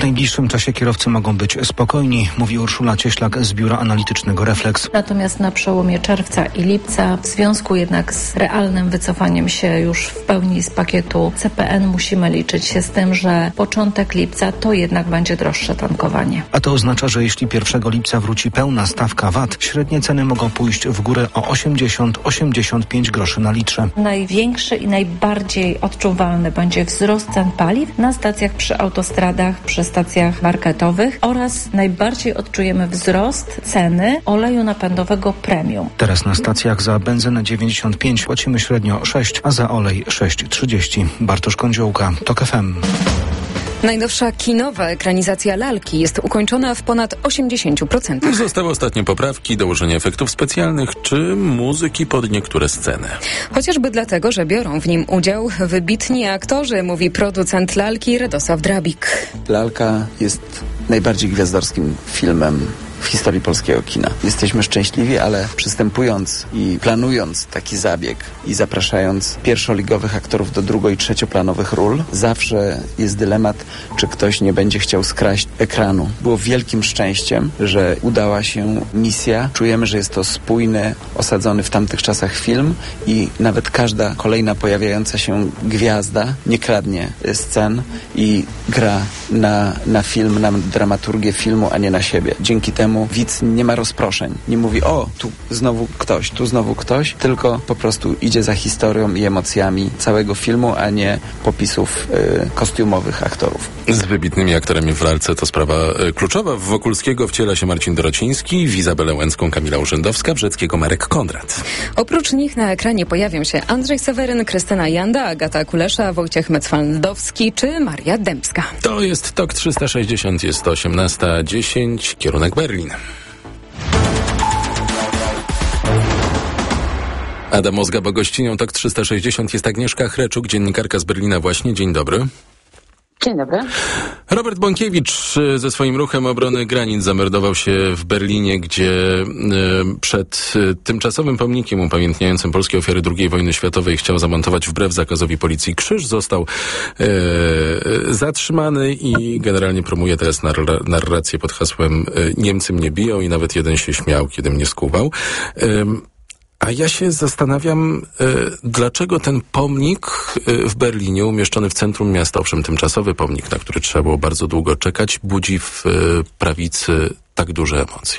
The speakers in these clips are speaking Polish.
najbliższym czasie kierowcy mogą być spokojni, mówi Urszula Cieślak z Biura Analitycznego Refleks. Natomiast na przełomie czerwca i lipca, w związku jednak z realnym wycofaniem się już w pełni z pakietu CPN, musimy liczyć się z tym, że początek lipca to jednak będzie droższe tankowanie. A to oznacza, że jeśli 1 lipca wróci pełna stawka VAT, średnie ceny mogą pójść w górę o 80-85 groszy na litrze. Największy i najbardziej odczuwalny będzie wzrost cen paliw na stacjach przy autostradach, przy stacjach marketowych oraz najbardziej odczujemy wzrost ceny oleju napędowego premium. Teraz na stacjach za benzynę 95 płacimy średnio 6, a za olej 6,30. Bartosz Kądziołka, TOK FM. Najnowsza kinowa ekranizacja Lalki jest ukończona w ponad 80%. Zostały ostatnie poprawki, dołożenie efektów specjalnych czy muzyki pod niektóre sceny. Chociażby dlatego, że biorą w nim udział wybitni aktorzy, mówi producent Lalki Radosław Drabik. Lalka jest najbardziej gwiazdorskim filmem w historii polskiego kina. Jesteśmy szczęśliwi, ale przystępując i planując taki zabieg i zapraszając pierwszoligowych aktorów do drugo- i trzecioplanowych ról, zawsze jest dylemat, czy ktoś nie będzie chciał skraść ekranu. Było wielkim szczęściem, że udała się misja. Czujemy, że jest to spójny, osadzony w tamtych czasach film i nawet każda kolejna pojawiająca się gwiazda nie kradnie scen i gra na film, na dramaturgię filmu, a nie na siebie. Dzięki temu widz nie ma rozproszeń. Nie mówi, o, tu znowu ktoś, tylko po prostu idzie za historią i emocjami całego filmu, a nie popisów kostiumowych aktorów. Z wybitnymi aktorami w Lalce to sprawa kluczowa. W Wokulskiego wciela się Marcin Dorociński, w Izabelę Łęcką Kamila Urzędowska, w Rzeckiego Marek Konrad. Oprócz nich na ekranie pojawią się Andrzej Seweryn, Krystyna Janda, Agata Kulesza, Wojciech Mecwaldowski czy Maria Dębska. To jest TOK 360, jest 18:10, kierunek Berlin. Adam Ozga, bo gościnią TOK 360 jest Agnieszka Hreczuk, dziennikarka z Berlina właśnie. Dzień dobry. Dzień dobry. Robert Bąkiewicz ze swoim ruchem obrony granic zamordował się w Berlinie, gdzie przed tymczasowym pomnikiem upamiętniającym polskie ofiary II wojny światowej chciał zamontować wbrew zakazowi policji krzyż. Został zatrzymany i generalnie promuje teraz narrację pod hasłem Niemcy mnie biją i nawet jeden się śmiał, kiedy mnie skubał. A ja się zastanawiam, dlaczego ten pomnik w Berlinie, umieszczony w centrum miasta, owszem tymczasowy pomnik, na który trzeba było bardzo długo czekać, budzi w prawicy tak duże emocje.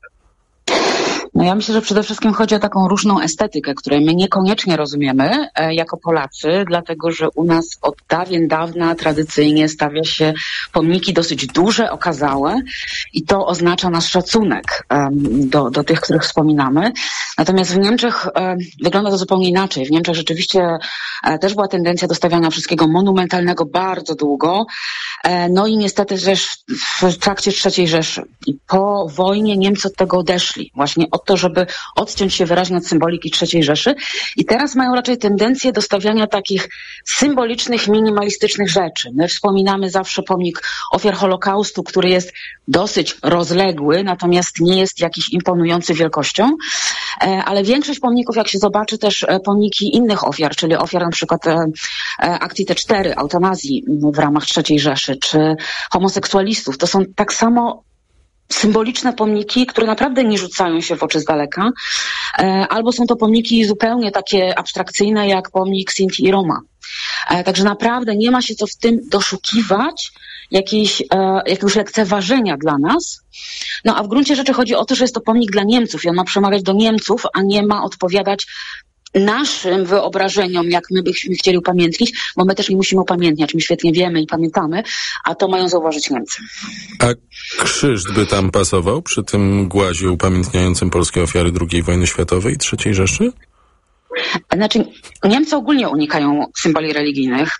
No ja myślę, że przede wszystkim chodzi o taką różną estetykę, której my niekoniecznie rozumiemy jako Polacy, dlatego że u nas od dawien dawna tradycyjnie stawia się pomniki dosyć duże, okazałe i to oznacza nasz szacunek do tych, których wspominamy. Natomiast w Niemczech wygląda to zupełnie inaczej. W Niemczech rzeczywiście też była tendencja do stawiania wszystkiego monumentalnego bardzo długo. No i niestety też w trakcie III Rzeszy. I po wojnie Niemcy od tego odeszli. Właśnie od to, żeby odciąć się wyraźnie od symboliki III Rzeszy. I teraz mają raczej tendencję do stawiania takich symbolicznych, minimalistycznych rzeczy. My wspominamy zawsze pomnik ofiar Holokaustu, który jest dosyć rozległy, natomiast nie jest jakiś imponujący wielkością. Ale większość pomników, jak się zobaczy też pomniki innych ofiar, czyli ofiar na przykład akcji T4, eutanazji w ramach III Rzeszy, czy homoseksualistów, to są tak samo symboliczne pomniki, które naprawdę nie rzucają się w oczy z daleka, albo są to pomniki zupełnie takie abstrakcyjne, jak pomnik Sinti i Roma. Także naprawdę nie ma się co w tym doszukiwać jakiegoś lekceważenia dla nas. No a w gruncie rzeczy chodzi o to, że jest to pomnik dla Niemców i on ma przemawiać do Niemców, a nie ma odpowiadać naszym wyobrażeniom, jak my byśmy chcieli upamiętnić, bo my też nie musimy upamiętniać, my świetnie wiemy i pamiętamy, a to mają zauważyć Niemcy. A krzyż by tam pasował przy tym głazie upamiętniającym polskie ofiary II wojny światowej i III Rzeszy? Znaczy, Niemcy ogólnie unikają symboli religijnych.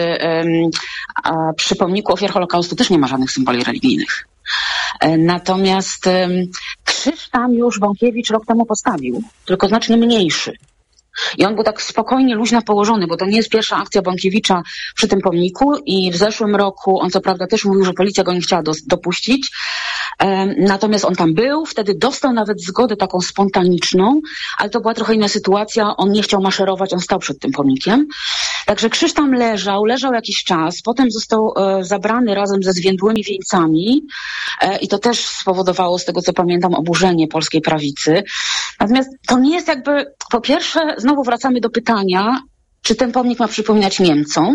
Przy pomniku ofiar Holokaustu też nie ma żadnych symboli religijnych. Natomiast krzyż tam już Bąkiewicz rok temu postawił, tylko znacznie mniejszy. I on był tak spokojnie, luźno położony, bo to nie jest pierwsza akcja Bąkiewicza przy tym pomniku i w zeszłym roku on co prawda też mówił, że policja go nie chciała dopuścić, natomiast on tam był, wtedy dostał nawet zgodę taką spontaniczną, ale to była trochę inna sytuacja, on nie chciał maszerować, on stał przed tym pomnikiem. Także krzyż tam leżał jakiś czas, potem został zabrany razem ze zwiędłymi wieńcami i to też spowodowało, z tego co pamiętam, oburzenie polskiej prawicy. Natomiast to nie jest jakby, po pierwsze, znowu wracamy do pytania, czy ten pomnik ma przypominać Niemcom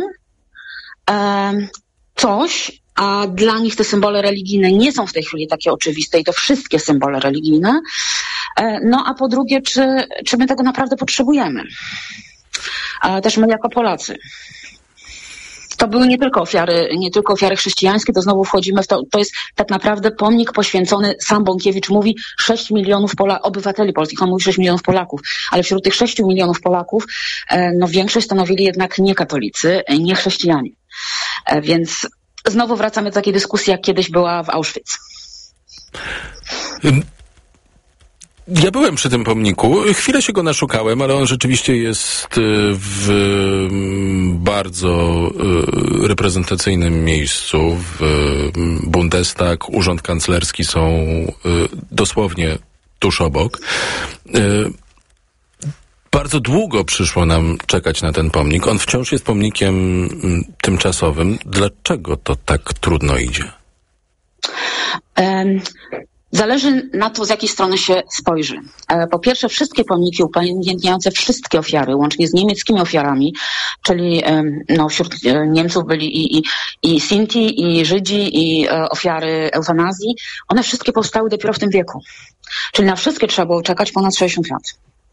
coś, a dla nich te symbole religijne nie są w tej chwili takie oczywiste i to wszystkie symbole religijne. No a po drugie, czy my tego naprawdę potrzebujemy? Też my jako Polacy. To były nie tylko ofiary chrześcijańskie, to znowu wchodzimy w to jest tak naprawdę pomnik poświęcony, sam Bąkiewicz mówi, 6 milionów obywateli polskich, on mówi 6 milionów Polaków, ale wśród tych 6 milionów Polaków, no większość stanowili jednak nie katolicy, nie chrześcijanie. Więc znowu wracamy do takiej dyskusji, jak kiedyś była w Auschwitz. Ja byłem przy tym pomniku, chwilę się go naszukałem, ale on rzeczywiście jest w bardzo reprezentacyjnym miejscu. Bundestag, Urząd Kanclerski są dosłownie tuż obok. Bardzo długo przyszło nam czekać na ten pomnik. On wciąż jest pomnikiem tymczasowym. Dlaczego to tak trudno idzie? Zależy na to, z jakiej strony się spojrzy. Po pierwsze, wszystkie pomniki upamiętniające wszystkie ofiary, łącznie z niemieckimi ofiarami, czyli wśród Niemców byli i Sinti, i Żydzi, i ofiary eutanazji, one wszystkie powstały dopiero w tym wieku. Czyli na wszystkie trzeba było czekać ponad 60 lat.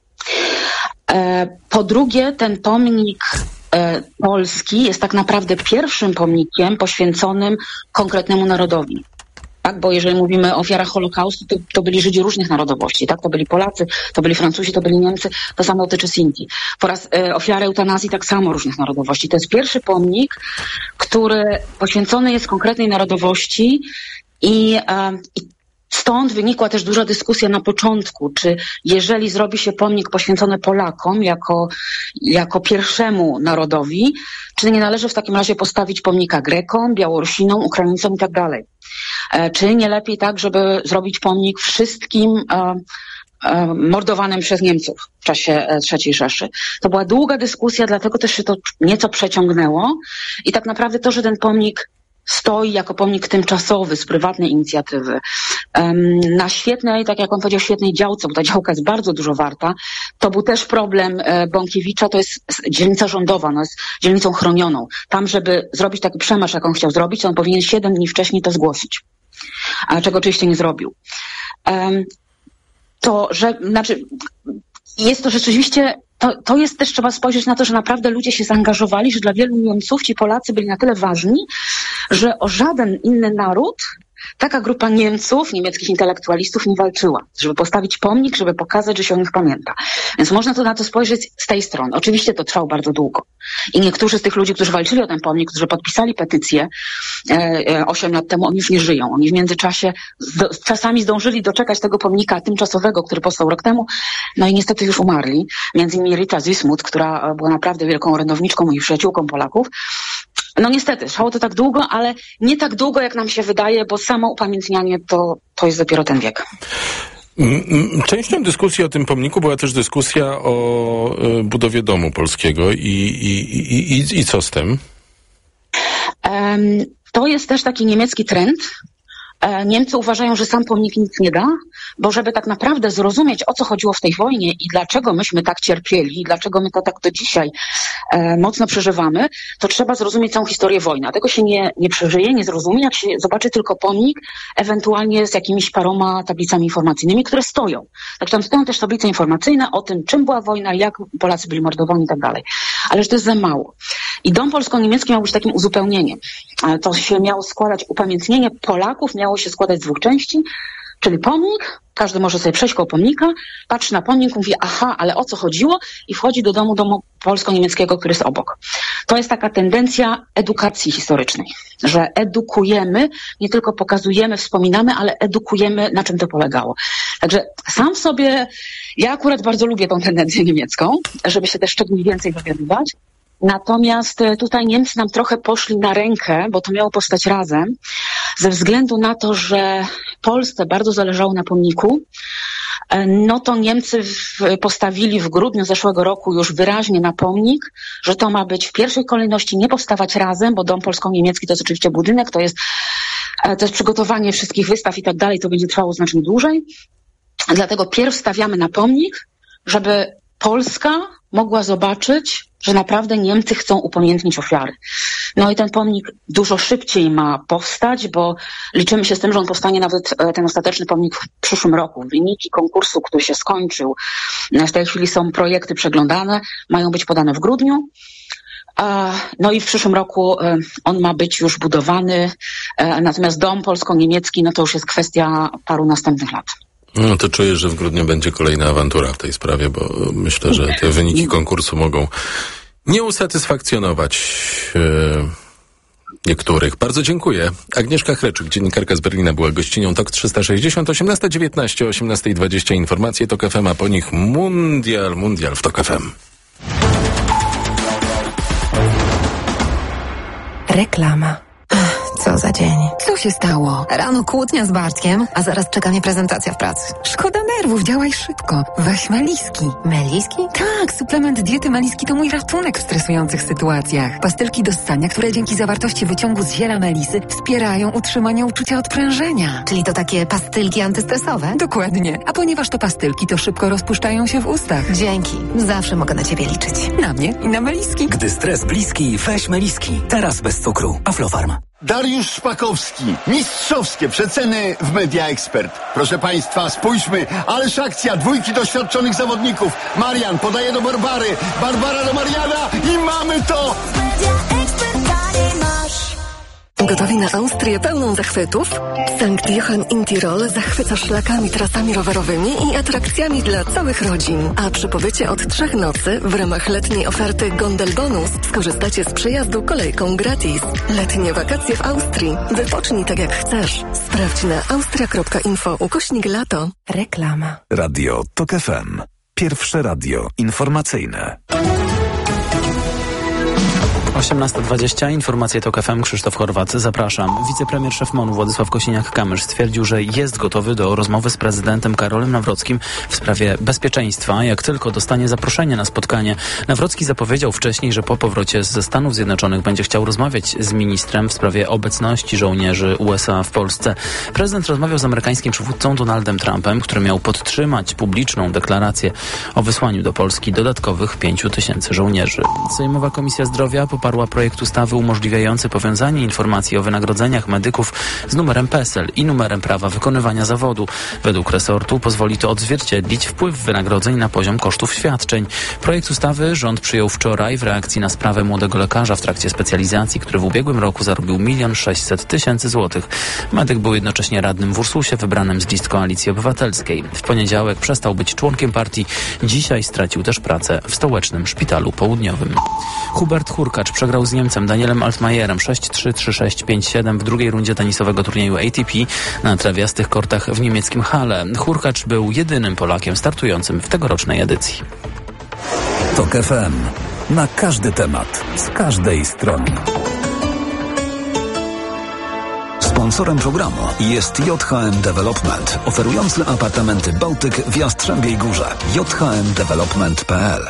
Po drugie, ten pomnik polski jest tak naprawdę pierwszym pomnikiem poświęconym konkretnemu narodowi. Tak, bo jeżeli mówimy o ofiarach Holokaustu, to byli Żydzi różnych narodowości, tak? To byli Polacy, to byli Francuzi, to byli Niemcy, to samo dotyczy Sinti. Po raz ofiary eutanazji tak samo różnych narodowości. To jest pierwszy pomnik, który poświęcony jest konkretnej narodowości i stąd wynikła też duża dyskusja na początku, czy jeżeli zrobi się pomnik poświęcony Polakom jako pierwszemu narodowi, czy nie należy w takim razie postawić pomnika Grekom, Białorusinom, Ukraińcom i tak dalej. Czy nie lepiej tak, żeby zrobić pomnik wszystkim mordowanym przez Niemców w czasie III Rzeszy. To była długa dyskusja, dlatego też się to nieco przeciągnęło i tak naprawdę to, że ten pomnik stoi jako pomnik tymczasowy z prywatnej inicjatywy na świetnej, tak jak on powiedział, świetnej działce, bo ta działka jest bardzo dużo warta. To był też problem Bąkiewicza, to jest dzielnica rządowa, ona jest dzielnicą chronioną. Tam, żeby zrobić taki przemarsz, jak on chciał zrobić, to on powinien 7 dni wcześniej to zgłosić, czego oczywiście nie zrobił. Jest to rzeczywiście, to jest też, trzeba spojrzeć na to, że naprawdę ludzie się zaangażowali, że dla wielu Niemców ci Polacy byli na tyle ważni, że o żaden inny naród taka grupa Niemców, niemieckich intelektualistów nie walczyła, żeby postawić pomnik, żeby pokazać, że się o nich pamięta. Więc można na to spojrzeć z tej strony. Oczywiście to trwało bardzo długo. I niektórzy z tych ludzi, którzy walczyli o ten pomnik, którzy podpisali petycję 8 lat temu, oni już nie żyją. Oni w międzyczasie czasami zdążyli doczekać tego pomnika tymczasowego, który powstał rok temu, no i niestety już umarli. Między innymi Rita Zysmuth, która była naprawdę wielką orędowniczką i przyjaciółką Polaków. No niestety, trwało to tak długo, ale nie tak długo, jak nam się wydaje, bo samo upamiętnianie to jest dopiero ten wiek. Częścią dyskusji o tym pomniku była też dyskusja o budowie domu polskiego i co z tym? To jest też taki niemiecki trend. Niemcy uważają, że sam pomnik nic nie da, bo żeby tak naprawdę zrozumieć, o co chodziło w tej wojnie i dlaczego myśmy tak cierpieli, i dlaczego my to tak do dzisiaj mocno przeżywamy, to trzeba zrozumieć całą historię wojny. A tego się nie przeżyje, nie zrozumie, jak się zobaczy tylko pomnik, ewentualnie z jakimiś paroma tablicami informacyjnymi, które stoją. Także tam stoją też tablice informacyjne o tym, czym była wojna, jak Polacy byli mordowani i tak dalej. Ale że to jest za mało. I dom polsko-niemiecki miał być takim uzupełnieniem. To się miało składać, upamiętnienie Polaków miało się składać z 2 części, czyli pomnik, każdy może sobie przejść koło pomnika, patrzy na pomnik, mówi, aha, ale o co chodziło? I wchodzi do domu polsko-niemieckiego, który jest obok. To jest taka tendencja edukacji historycznej, że edukujemy, nie tylko pokazujemy, wspominamy, ale edukujemy, na czym to polegało. Także sam w sobie, ja akurat bardzo lubię tą tendencję niemiecką, żeby się też szczególnie więcej dowiadywać. Natomiast tutaj Niemcy nam trochę poszli na rękę, bo to miało powstać razem, ze względu na to, że Polsce bardzo zależało na pomniku no to Niemcy postawili w grudniu zeszłego roku już wyraźnie na pomnik, że to ma być w pierwszej kolejności nie powstawać razem, bo Dom Polsko-Niemiecki to jest oczywiście budynek, to jest przygotowanie wszystkich wystaw i tak dalej, to będzie trwało znacznie dłużej. Dlatego pierw stawiamy na pomnik, żeby Polska mogła zobaczyć, że naprawdę Niemcy chcą upamiętnić ofiary. No i ten pomnik dużo szybciej ma powstać, bo liczymy się z tym, że on powstanie nawet ten ostateczny pomnik w przyszłym roku. Wyniki konkursu, który się skończył, w tej chwili są projekty przeglądane, mają być podane w grudniu. No i w przyszłym roku on ma być już budowany, natomiast Dom Polsko-Niemiecki, no to już jest kwestia paru następnych lat. No to czuję, że w grudniu będzie kolejna awantura w tej sprawie, bo myślę, że te wyniki konkursu mogą nie usatysfakcjonować niektórych. Bardzo dziękuję. Agnieszka Chreczyk, dziennikarka z Berlina, była gościnią TOK 360, 18:19, 18:20 informacje TOK FM, a po nich Mundial w TOK FM. Reklama. Co za dzień. Co się stało? Rano kłótnia z Bartkiem, a zaraz czeka mnie prezentacja w pracy. Szkoda nerwów, działaj szybko. Weź Meliski. Meliski? Tak, suplement diety Meliski to mój ratunek w stresujących sytuacjach. Pastylki do ssania, które dzięki zawartości wyciągu z ziela melisy wspierają utrzymanie uczucia odprężenia. Czyli to takie pastylki antystresowe? Dokładnie. A ponieważ to pastylki, to szybko rozpuszczają się w ustach. Dzięki. Zawsze mogę na ciebie liczyć. Na mnie i na Meliski. Gdy stres bliski, weź Meliski. Teraz bez cukru. Aflofarm. Dariusz Szpakowski. Mistrzowskie przeceny w Media Expert. Proszę Państwa, spójrzmy. Ależ akcja. 2 doświadczonych zawodników. Marian podaje do Barbary. Barbara do Mariana. I mamy to! Gotowi na Austrię pełną zachwytów? Sankt Johann in Tirol zachwyca szlakami, trasami rowerowymi i atrakcjami dla całych rodzin. A przy pobycie od 3 nocy w ramach letniej oferty Gondel Bonus skorzystacie z przejazdu kolejką gratis. Letnie wakacje w Austrii. Wypocznij tak jak chcesz. Sprawdź na austria.info/lato. Reklama. Radio TOK FM. Pierwsze radio informacyjne. 18:20, informacje TOK FM, Krzysztof Horwat, zapraszam. Wicepremier szef MON-u Władysław Kosiniak-Kamysz stwierdził, że jest gotowy do rozmowy z prezydentem Karolem Nawrockim w sprawie bezpieczeństwa. Jak tylko dostanie zaproszenie na spotkanie, Nawrocki zapowiedział wcześniej, że po powrocie ze Stanów Zjednoczonych będzie chciał rozmawiać z ministrem w sprawie obecności żołnierzy USA w Polsce. Prezydent rozmawiał z amerykańskim przywódcą Donaldem Trumpem, który miał podtrzymać publiczną deklarację o wysłaniu do Polski dodatkowych 5,000 żołnierzy. Sejmowa Komisja Zdrowia poparła projekt ustawy umożliwiający powiązanie informacji o wynagrodzeniach medyków z numerem PESEL i numerem prawa wykonywania zawodu. Według resortu pozwoli to odzwierciedlić wpływ wynagrodzeń na poziom kosztów świadczeń. Projekt ustawy rząd przyjął wczoraj w reakcji na sprawę młodego lekarza w trakcie specjalizacji, który w ubiegłym roku zarobił 1 600 000 złotych. Medyk był jednocześnie radnym w Ursusie, wybranym z list Koalicji Obywatelskiej. W poniedziałek przestał być członkiem partii. Dzisiaj stracił też pracę w stołecznym szpitalu południowym. Hubert Hurkacz przegrał z Niemcem Danielem Altmajerem 6-3, 3-6, 5-7 w drugiej rundzie tenisowego turnieju ATP na trawiastych kortach w niemieckim Halle. Hurkacz był jedynym Polakiem startującym w tegorocznej edycji. TOK FM. Na każdy temat, z każdej strony. Sponsorem programu jest JHM Development, oferujący apartamenty Bałtyk w Jastrzębiej Górze. jhmdevelopment.pl.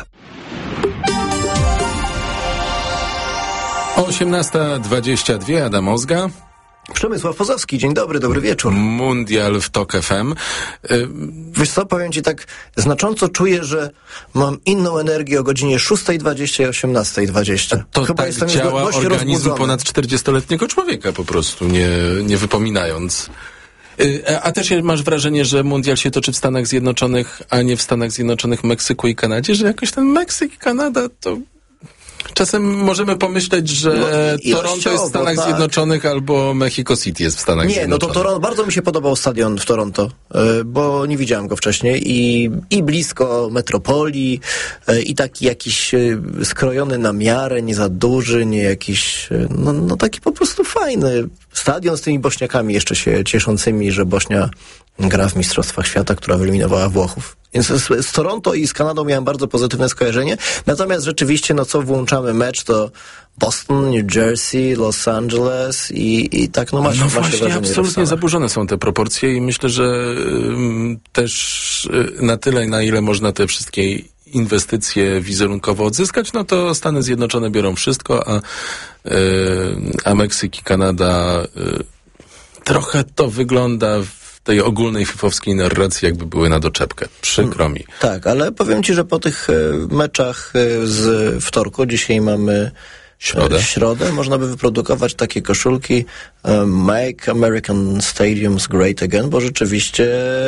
18:22, Adam Ozga. Przemysław Pozowski, dzień dobry, dobry wieczór. Mundial w TOK FM. Wiesz co, powiem ci tak, znacząco czuję, że mam inną energię o godzinie 6:20 i 18:20. To chyba tak działa organizm ponad 40-letniego człowieka po prostu, nie wypominając. A też masz wrażenie, że mundial się toczy w Stanach Zjednoczonych, a nie w Stanach Zjednoczonych, Meksyku i Kanadzie, że jakoś ten Meksyk i Kanada to... Czasem możemy pomyśleć, że Toronto jest w Stanach Zjednoczonych albo Mexico City jest w Stanach Zjednoczonych. No to Toronto, bardzo mi się podobał stadion w Toronto, bo nie widziałem go wcześniej i blisko metropolii i taki jakiś skrojony na miarę, nie za duży, nie jakiś, no taki po prostu fajny stadion z tymi Bośniakami jeszcze się cieszącymi, że Bośnia gra w Mistrzostwach Świata, która wyeliminowała Włochów. Więc z Toronto i z Kanadą miałem bardzo pozytywne skojarzenie. Natomiast rzeczywiście, co włączamy mecz, to Boston, New Jersey, Los Angeles i tak, ma się wrażenie. Absolutnie zaburzone są te proporcje i myślę, że też na tyle, na ile można te wszystkie inwestycje wizerunkowo odzyskać, to Stany Zjednoczone biorą wszystko, a Meksyk i Kanada trochę to wygląda w tej ogólnej fifowskiej narracji, jakby były na doczepkę. Przykro mi. Tak, ale powiem ci, że po tych meczach z wtorku, dzisiaj mamy środę, można by wyprodukować takie koszulki Make American Stadiums Great Again, bo rzeczywiście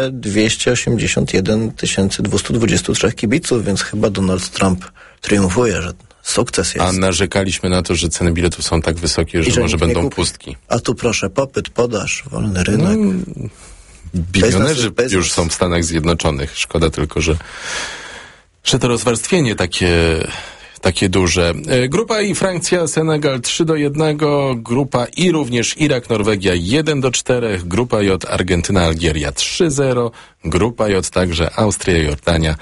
281 223 kibiców, więc chyba Donald Trump triumfuje, że sukces jest. A narzekaliśmy na to, że ceny biletów są tak wysokie, że może będą pustki. A tu proszę, popyt, podaż, wolny rynek. Bilionerzy już są w Stanach Zjednoczonych. Szkoda tylko, że to rozwarstwienie takie duże. Grupa I, Francja, Senegal 3-1, grupa I również Irak, Norwegia 1-4, grupa J, Argentyna, Algieria 3-0, grupa J także Austria, Jordania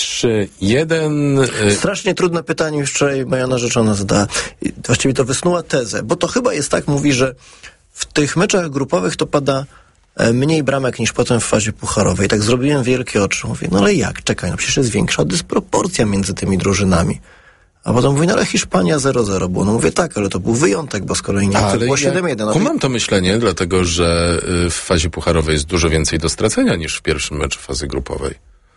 3-1. Strasznie trudne pytanie już wczoraj moja narzeczona zadała. Właściwie to wysnuła tezę, bo to chyba jest tak, mówi, że w tych meczach grupowych to pada mniej bramek niż potem w fazie pucharowej. Tak zrobiłem wielkie oczy. Mówię, ale jak? Czekaj, przecież jest większa dysproporcja między tymi drużynami. A potem mówi, ale Hiszpania 0-0 było. Mówię, tak, ale to był wyjątek, bo z kolei Niemcy było 7-1. Kumam to myślenie, dlatego że w fazie pucharowej jest dużo więcej do stracenia niż w pierwszym meczu fazy grupowej.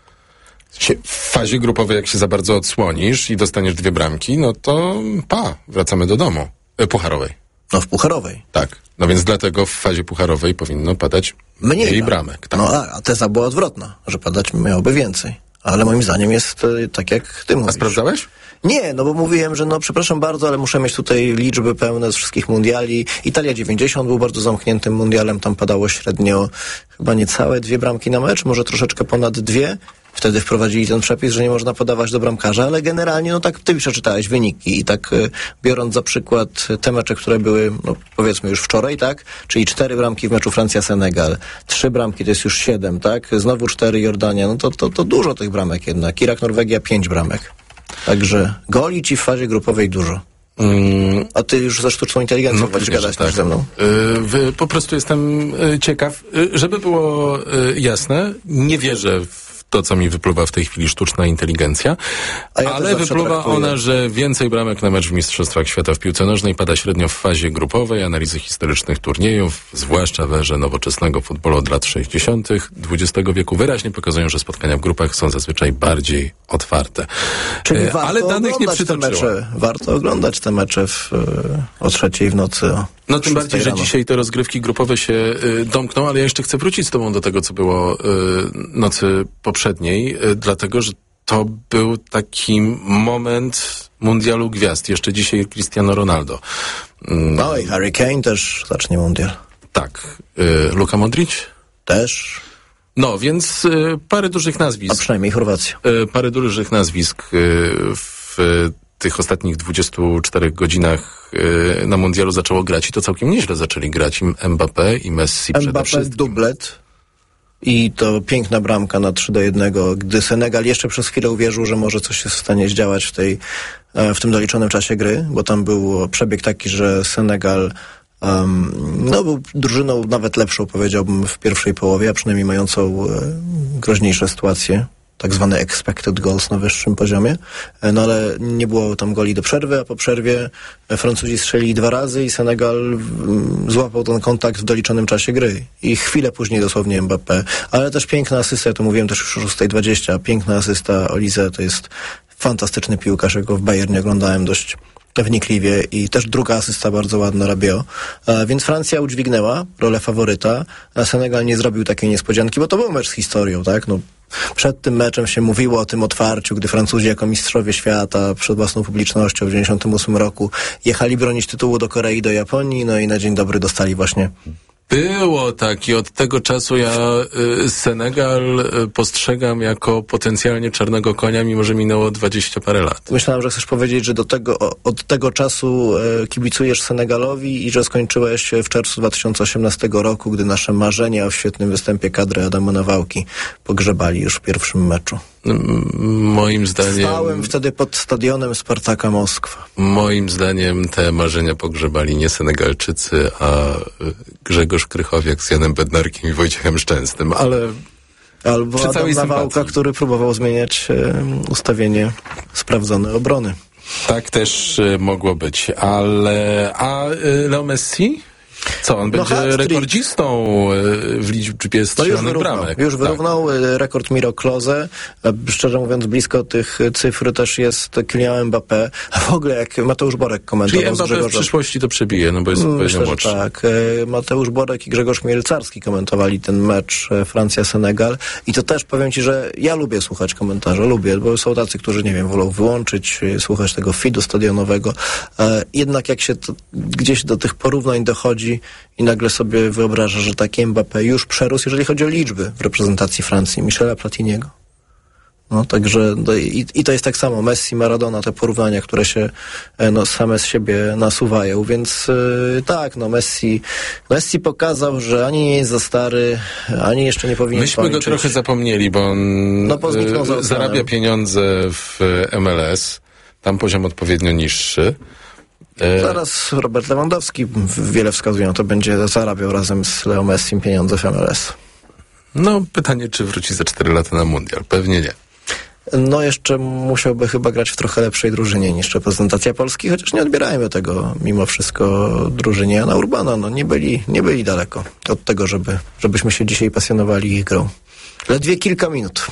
W fazie grupowej, jak się za bardzo odsłonisz i dostaniesz 2 bramki, to wracamy do domu. Pucharowej. W pucharowej. Tak. Więc dlatego w fazie pucharowej powinno padać mniej bramek. Tak. A teza była odwrotna, że padać miałoby więcej. Ale moim zdaniem jest tak, jak ty mówisz. A sprawdzałeś? Nie, bo mówiłem, że przepraszam bardzo, ale muszę mieć tutaj liczby pełne z wszystkich mundiali. Italia 90 był bardzo zamkniętym mundialem, tam padało średnio chyba niecałe 2 bramki na mecz, może troszeczkę ponad 2. Wtedy wprowadzili ten przepis, że nie można podawać do bramkarza, ale generalnie, tak ty przeczytałeś wyniki i tak biorąc za przykład te mecze, które były, powiedzmy już wczoraj, tak? Czyli 4 bramki w meczu Francja-Senegal, 3 bramki to jest już 7, tak? Znowu 4 Jordania, to dużo tych bramek jednak. Irak-Norwegia 5 bramek. Także goli ci w fazie grupowej dużo. A ty już ze sztuczną inteligencją wolisz gadać tak ze mną. Po prostu jestem ciekaw. Żeby było jasne, nie wierzę w to, co mi wypływa w tej chwili sztuczna inteligencja, ale wypływa ona, że więcej bramek na mecz w Mistrzostwach Świata w piłce nożnej pada średnio w fazie grupowej. Analizy historycznych turniejów, zwłaszcza w erze nowoczesnego futbolu od lat 60. XX wieku, wyraźnie pokazują, że spotkania w grupach są zazwyczaj bardziej otwarte. Czyli ale danych nie przytoczyło. Warto oglądać te mecze o 3:00 w nocy. Tym bardziej, że dzisiaj te rozgrywki grupowe się domkną, ale ja jeszcze chcę wrócić z tobą do tego, co było nocy poprzedniej, dlatego, że to był taki moment mundialu gwiazd. Jeszcze dzisiaj Cristiano Ronaldo. I Harry Kane też zacznie mundial. Tak. Luka Modric? Też. Więc parę dużych nazwisk. A przynajmniej Chorwacja. Parę dużych nazwisk w tych ostatnich 24 godzinach na mundialu zaczęło grać i to całkiem nieźle zaczęli grać. I Mbappé i Messi przede wszystkim. Dublet. I to piękna bramka na 3-1, gdy Senegal jeszcze przez chwilę uwierzył, że może coś jest w stanie zdziałać w tym doliczonym czasie gry, bo tam był przebieg taki, że Senegal był drużyną nawet lepszą, powiedziałbym, w pierwszej połowie, a przynajmniej mającą groźniejsze sytuacje, tak zwane expected goals na wyższym poziomie, ale nie było tam goli do przerwy, a po przerwie Francuzi strzelili 2 razy i Senegal złapał ten kontakt w doliczonym czasie gry. I chwilę później dosłownie Mbappé. Ale też piękna asysta, ja to mówiłem też już o 6:20, piękna asysta Olise, to jest fantastyczny piłkarz, jak go w Bayernie oglądałem dość wnikliwie i też druga asysta bardzo ładna Rabiot. Więc Francja udźwignęła rolę faworyta, a Senegal nie zrobił takiej niespodzianki, bo to był mecz z historią, tak? Przed tym meczem się mówiło o tym otwarciu, gdy Francuzi jako mistrzowie świata przed własną publicznością w 1998 roku jechali bronić tytułu do Korei, do Japonii, i na dzień dobry dostali właśnie Było tak i od tego czasu ja Senegal postrzegam jako potencjalnie czarnego konia, mimo że minęło 20 parę lat. Myślałem, że chcesz powiedzieć, że od tego czasu kibicujesz Senegalowi i że skończyłeś w czerwcu 2018 roku, gdy nasze marzenia o świetnym występie kadry Adama Nawałki pogrzebali już w pierwszym meczu. Moim zdaniem... Stałem wtedy pod stadionem Spartaka Moskwa. Moim zdaniem te marzenia pogrzebali nie Senegalczycy, a Grzegorz Krychowiak z Janem Bednarkiem i Wojciechem Szczęsnym, ale... Albo Adam Nawałka, który próbował zmieniać ustawienie sprawdzonej obrony. Tak też mogło być, ale... A Leo Messi? Co, on będzie rekordzistą w liczbie strzelonych bramek. Już wyrównał rekord Miro Klose. Szczerze mówiąc, blisko tych cyfr też jest Kylian Mbappé. A w ogóle jak Mateusz Borek komentował Czyli Mbappé w przyszłości to przebije, no bo jest odpowiednio młodszy. Tak. Mateusz Borek i Grzegorz Mielcarski komentowali ten mecz Francja-Senegal i to też powiem ci, że ja lubię słuchać komentarzy, bo są tacy, którzy, nie wiem, wolą wyłączyć, słuchać tego feedu stadionowego. Jednak jak się gdzieś do tych porównań dochodzi i nagle sobie wyobraża, że taki Mbappé już przerósł, jeżeli chodzi o liczby w reprezentacji Francji, Michela Platiniego. No, także i to jest tak samo Messi, Maradona, te porównania, które się same z siebie nasuwają, więc tak, Messi pokazał, że ani nie jest za stary, ani jeszcze nie powinien Myśmy kończyć. go trochę zapomnieli, bo on zarabia pieniądze w MLS, tam poziom odpowiednio niższy. Zaraz Robert Lewandowski, wiele wskazuje na to, będzie zarabiał razem z Leo Messim pieniądze w MLS. No, pytanie, czy wróci za 4 lata na mundial? Pewnie nie. No, jeszcze musiałby chyba grać w trochę lepszej drużynie niż reprezentacja Polski, chociaż nie odbierajmy tego mimo wszystko drużynie Jana Urbana. No, nie byli daleko od tego, żebyśmy się dzisiaj pasjonowali ich grą. Ledwie kilka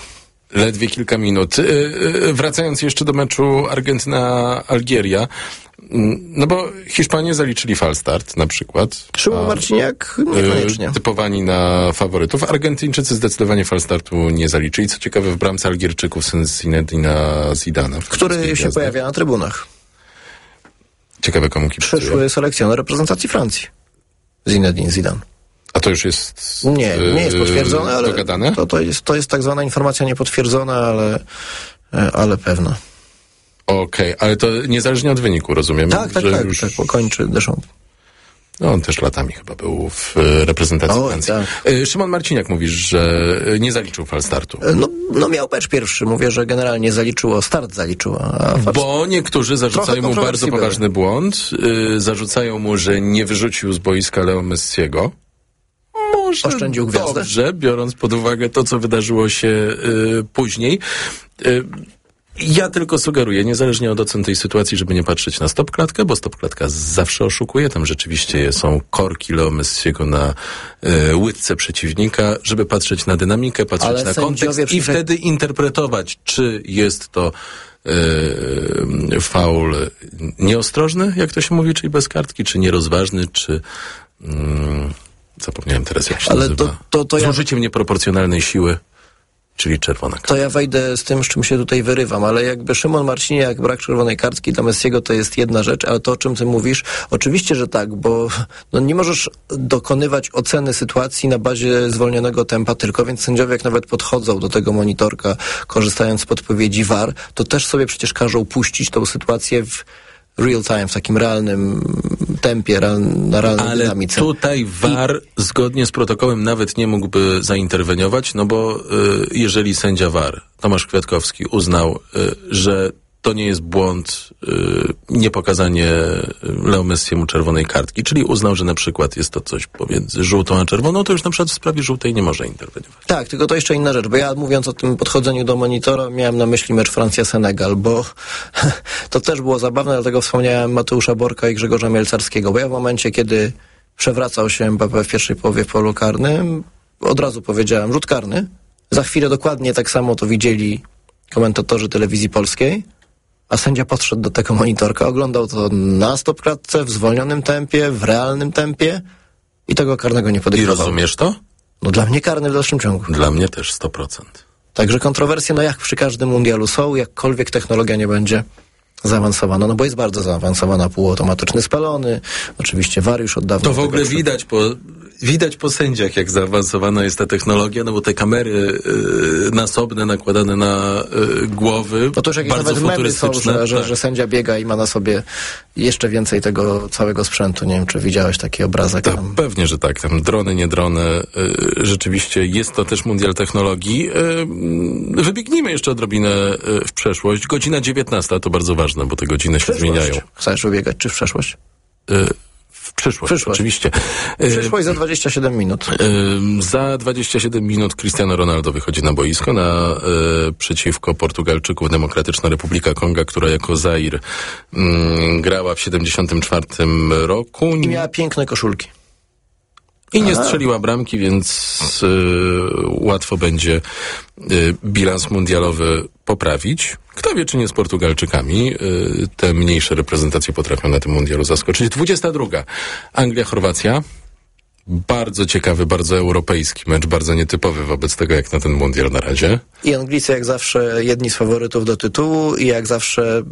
minut. Wracając jeszcze do meczu Argentyna-Algieria, no bo Hiszpanie zaliczyli falstart na przykład. Szymon Marciniak niekoniecznie. Typowani na faworytów. Argentyńczycy zdecydowanie falstartu nie zaliczyli. Co ciekawe, w bramce Algierczyków Zinedina Zidana. Który się pojawia na trybunach. Ciekawe, komu kibicuje. Przyszły selekcjoner reprezentacji Francji. Zinedine Zidane. A to już jest nie jest potwierdzone, ale dogadane? To jest tak zwana informacja niepotwierdzona, ale pewna. Okej, ale to niezależnie od wyniku, rozumiem? Tak, pokończy Deschamps. No, on też latami chyba był w reprezentacji Francji. Tak. Szymon Marciniak mówisz, że nie zaliczył falstartu. No miał mecz pierwszy. Mówię, że generalnie start zaliczył. Bo niektórzy zarzucają mu bardzo poważny błąd. Zarzucają mu, że nie wyrzucił z boiska Leo Messiego. Może oszczędził gwiazdę? Dobrze, biorąc pod uwagę to, co wydarzyło się później. Ja tylko sugeruję, niezależnie od ocen tej sytuacji, żeby nie patrzeć na stopklatkę, bo stopklatka zawsze oszukuje. Tam rzeczywiście są korki Leo Messiego na łydce przeciwnika, żeby patrzeć na dynamikę, patrzeć na kontekst i wtedy interpretować, czy jest to faul nieostrożny, jak to się mówi, czyli bez kartki, czy nierozważny, czy... zapomniałem teraz, jak się nazywa. Z użyciem nieproporcjonalnej siły. Czyli czerwona kartka. To ja wejdę z tym, z czym się tutaj wyrywam, ale jakby Szymon Marciniak, brak czerwonej kartki dla Messiego to jest jedna rzecz, ale to, o czym ty mówisz, oczywiście, że tak, bo nie możesz dokonywać oceny sytuacji na bazie zwolnionego tempa tylko, więc sędziowie jak nawet podchodzą do tego monitorka, korzystając z podpowiedzi VAR, to też sobie przecież każą puścić tą sytuację w real time, w takim realnym tempie, na realnej dynamice. Ale tutaj VAR zgodnie z protokołem nawet nie mógłby zainterweniować, no bo jeżeli sędzia VAR, Tomasz Kwiatkowski, uznał, że to nie jest błąd, niepokazanie Leo Messiemu czerwonej kartki, czyli uznał, że na przykład jest to coś pomiędzy żółtą a czerwoną, to już na przykład w sprawie żółtej nie może interweniować. Tak, tylko to jeszcze inna rzecz, bo ja mówiąc o tym podchodzeniu do monitora, miałem na myśli mecz Francja-Senegal, bo to też było zabawne, dlatego wspomniałem Mateusza Borka i Grzegorza Mielcarskiego, bo ja w momencie, kiedy przewracał się Mbappé w pierwszej połowie w polu karnym, od razu powiedziałem rzut karny. Za chwilę dokładnie tak samo to widzieli komentatorzy telewizji polskiej, a sędzia podszedł do tego monitorka, oglądał to na stopklatce, w zwolnionym tempie, w realnym tempie i tego karnego nie podejmował. I rozumiesz to? No dla mnie karny w dalszym ciągu. Dla mnie też 100%. Także kontrowersje, jak przy każdym mundialu są, jakkolwiek technologia nie będzie zaawansowana, no bo jest bardzo zaawansowana, półautomatyczny spalony, oczywiście VAR już od dawna. To w ogóle widać po widać po sędziach, jak zaawansowana jest ta technologia, no bo te kamery nasobne nakładane na głowy, no to już jakieś bardzo nawet memy są, futurystyczne. że sędzia biega i ma na sobie jeszcze więcej tego całego sprzętu. Nie wiem, czy widziałeś taki obrazek. Tak, pewnie, że tak. Tam drony, nie drony. Rzeczywiście jest to też mundial technologii. Wybiegnijmy jeszcze odrobinę w przeszłość. Godzina 19, to bardzo ważne, bo te godziny się zmieniają. Chcesz wybiegać, czy w przeszłość? W przyszłość, oczywiście. Przyszłość za 27 minut. Za 27 minut Cristiano Ronaldo wychodzi na boisko przeciwko Portugalczyków. Demokratyczna Republika Konga, która jako Zair grała w 74 roku. I miała piękne koszulki. I nie strzeliła bramki, więc łatwo będzie bilans mundialowy poprawić. Kto wie, czy nie z Portugalczykami. Te mniejsze reprezentacje potrafią na tym mundialu zaskoczyć. 22. Anglia-Chorwacja. Bardzo ciekawy, bardzo europejski mecz, bardzo nietypowy wobec tego, jak na ten mundial na razie. I Anglicy jak zawsze jedni z faworytów do tytułu i jak zawsze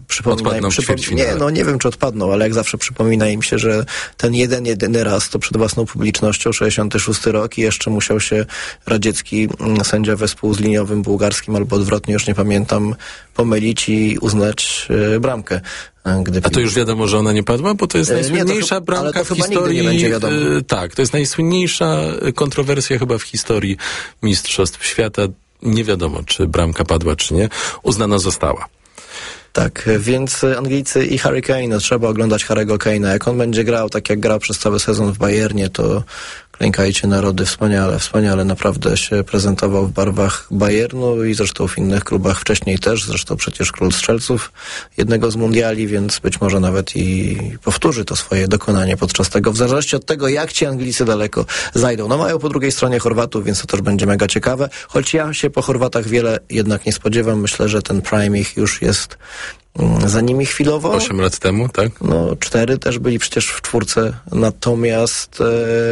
nie wiem, czy odpadną, ale jak zawsze przypomina im się, że ten jedyny raz to przed własną publicznością, 66 rok i jeszcze musiał się radziecki sędzia wespół z liniowym bułgarskim albo odwrotnie, już nie pamiętam, pomylić i uznać bramkę. A to już wiadomo, że ona nie padła? Bo to jest najsłynniejsza bramka w historii. Nie będzie wiadomo. Tak, to jest najsłynniejsza kontrowersja chyba w historii Mistrzostw Świata. Nie wiadomo, czy bramka padła, czy nie. Uznana została. Tak, więc Anglicy i Harry Kane, trzeba oglądać Harry'ego Kane'a. Jak on będzie grał tak, jak grał przez cały sezon w Bayernie, to klękajcie narody, wspaniale naprawdę się prezentował w barwach Bayernu i zresztą w innych klubach wcześniej też, zresztą przecież król strzelców jednego z mundiali, więc być może nawet i powtórzy to swoje dokonanie podczas tego, w zależności od tego, jak ci Anglicy daleko zajdą. No mają po drugiej stronie Chorwatów, więc to też będzie mega ciekawe, choć ja się po Chorwatach wiele jednak nie spodziewam. Myślę, że ten prime ich już jest za nimi chwilowo. 8 lat temu, tak? No, 4 też byli przecież w czwórce. Natomiast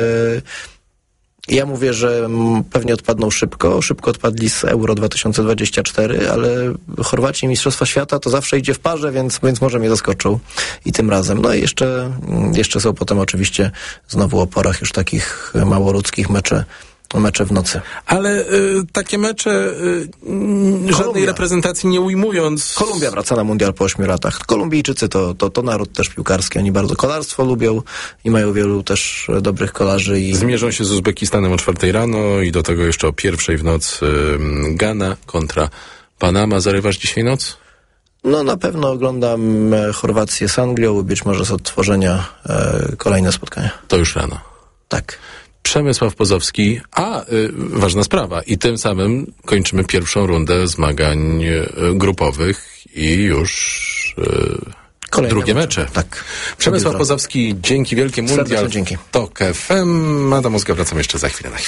ja mówię, że pewnie odpadną szybko. Szybko odpadli z Euro 2024, ale Chorwaci i Mistrzostwa Świata to zawsze idzie w parze, więc może mnie zaskoczą i tym razem. No i jeszcze są potem oczywiście znowu o porach już takich małoludzkich mecze w nocy. Ale takie mecze żadnej reprezentacji nie ujmując... Kolumbia wraca na mundial po 8 latach. Kolumbijczycy to naród też piłkarski. Oni bardzo kolarstwo lubią i mają wielu też dobrych kolarzy. Zmierzą się z Uzbekistanem o 4 rano i do tego jeszcze o 1 w nocy Gana kontra Panama. Zarywasz dzisiaj noc? No na pewno oglądam Chorwację z Anglią, być może z odtworzenia kolejne spotkania. To już rano. Tak. Przemysław Pozowski, ważna sprawa, i tym samym kończymy pierwszą rundę zmagań grupowych i już drugie mecze. Tak. Przemysław Pozowski, dzięki wielkie. Mundial dzięki. TOK FM. A do Mózga wracam jeszcze za chwilę.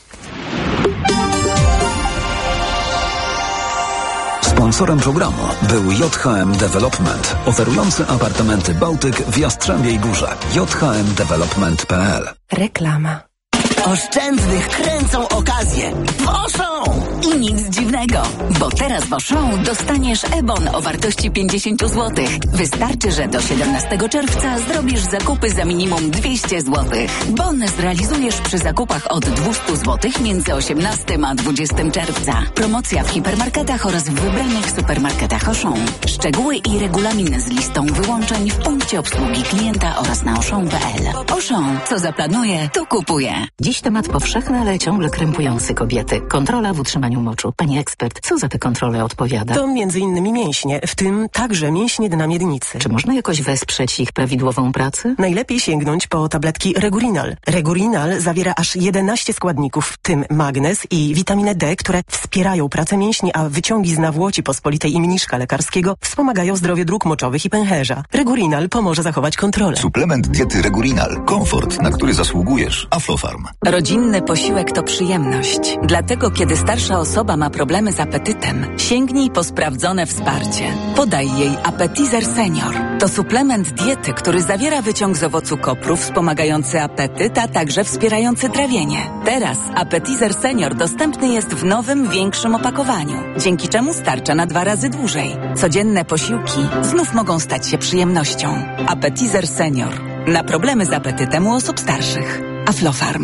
Sponsorem programu był JHM Development, oferujący apartamenty Bałtyk w Jastrzębiej Górze. jhmdevelopment.pl. Reklama. Oszczędnych kręcą okazje w Auchan! I nic dziwnego, bo w Auchan dostaniesz e-bon o wartości 50 zł. Wystarczy, że do 17 czerwca zrobisz zakupy za minimum 200 zł. Bon zrealizujesz przy zakupach od 200 zł między 18 a 20 czerwca. Promocja w hipermarketach oraz w wybranych supermarketach Auchan. Szczegóły i regulamin z listą wyłączeń w punkcie obsługi klienta oraz na auchan.pl. Auchan, co zaplanuje, to kupuje. Dziś temat powszechny, ale ciągle krępujący kobiety. Kontrola w utrzymaniu moczu. Pani ekspert, co za tę kontrolę odpowiada? To m.in. mięśnie, w tym także mięśnie dna miednicy. Czy można jakoś wesprzeć ich prawidłową pracę? Najlepiej sięgnąć po tabletki Regurinal. Regurinal zawiera aż 11 składników, w tym magnez i witaminę D, które wspierają pracę mięśni, a wyciągi z nawłoci pospolitej i mniszka lekarskiego wspomagają zdrowie dróg moczowych i pęcherza. Regurinal pomoże zachować kontrolę. Suplement diety Regurinal. Komfort, na który zasługujesz. Aflofarm. Rodzinny posiłek to przyjemność. Dlatego, kiedy starsza osoba ma problemy z apetytem, sięgnij po sprawdzone wsparcie. Podaj jej Appetizer Senior. To suplement diety, który zawiera wyciąg z owocu kopru wspomagający apetyt, a także wspierający trawienie. Teraz Appetizer Senior dostępny jest w nowym, większym opakowaniu, dzięki czemu starcza na 2 razy dłużej. Codzienne posiłki znów mogą stać się przyjemnością. Appetizer Senior. Na problemy z apetytem u osób starszych. Aflofarm.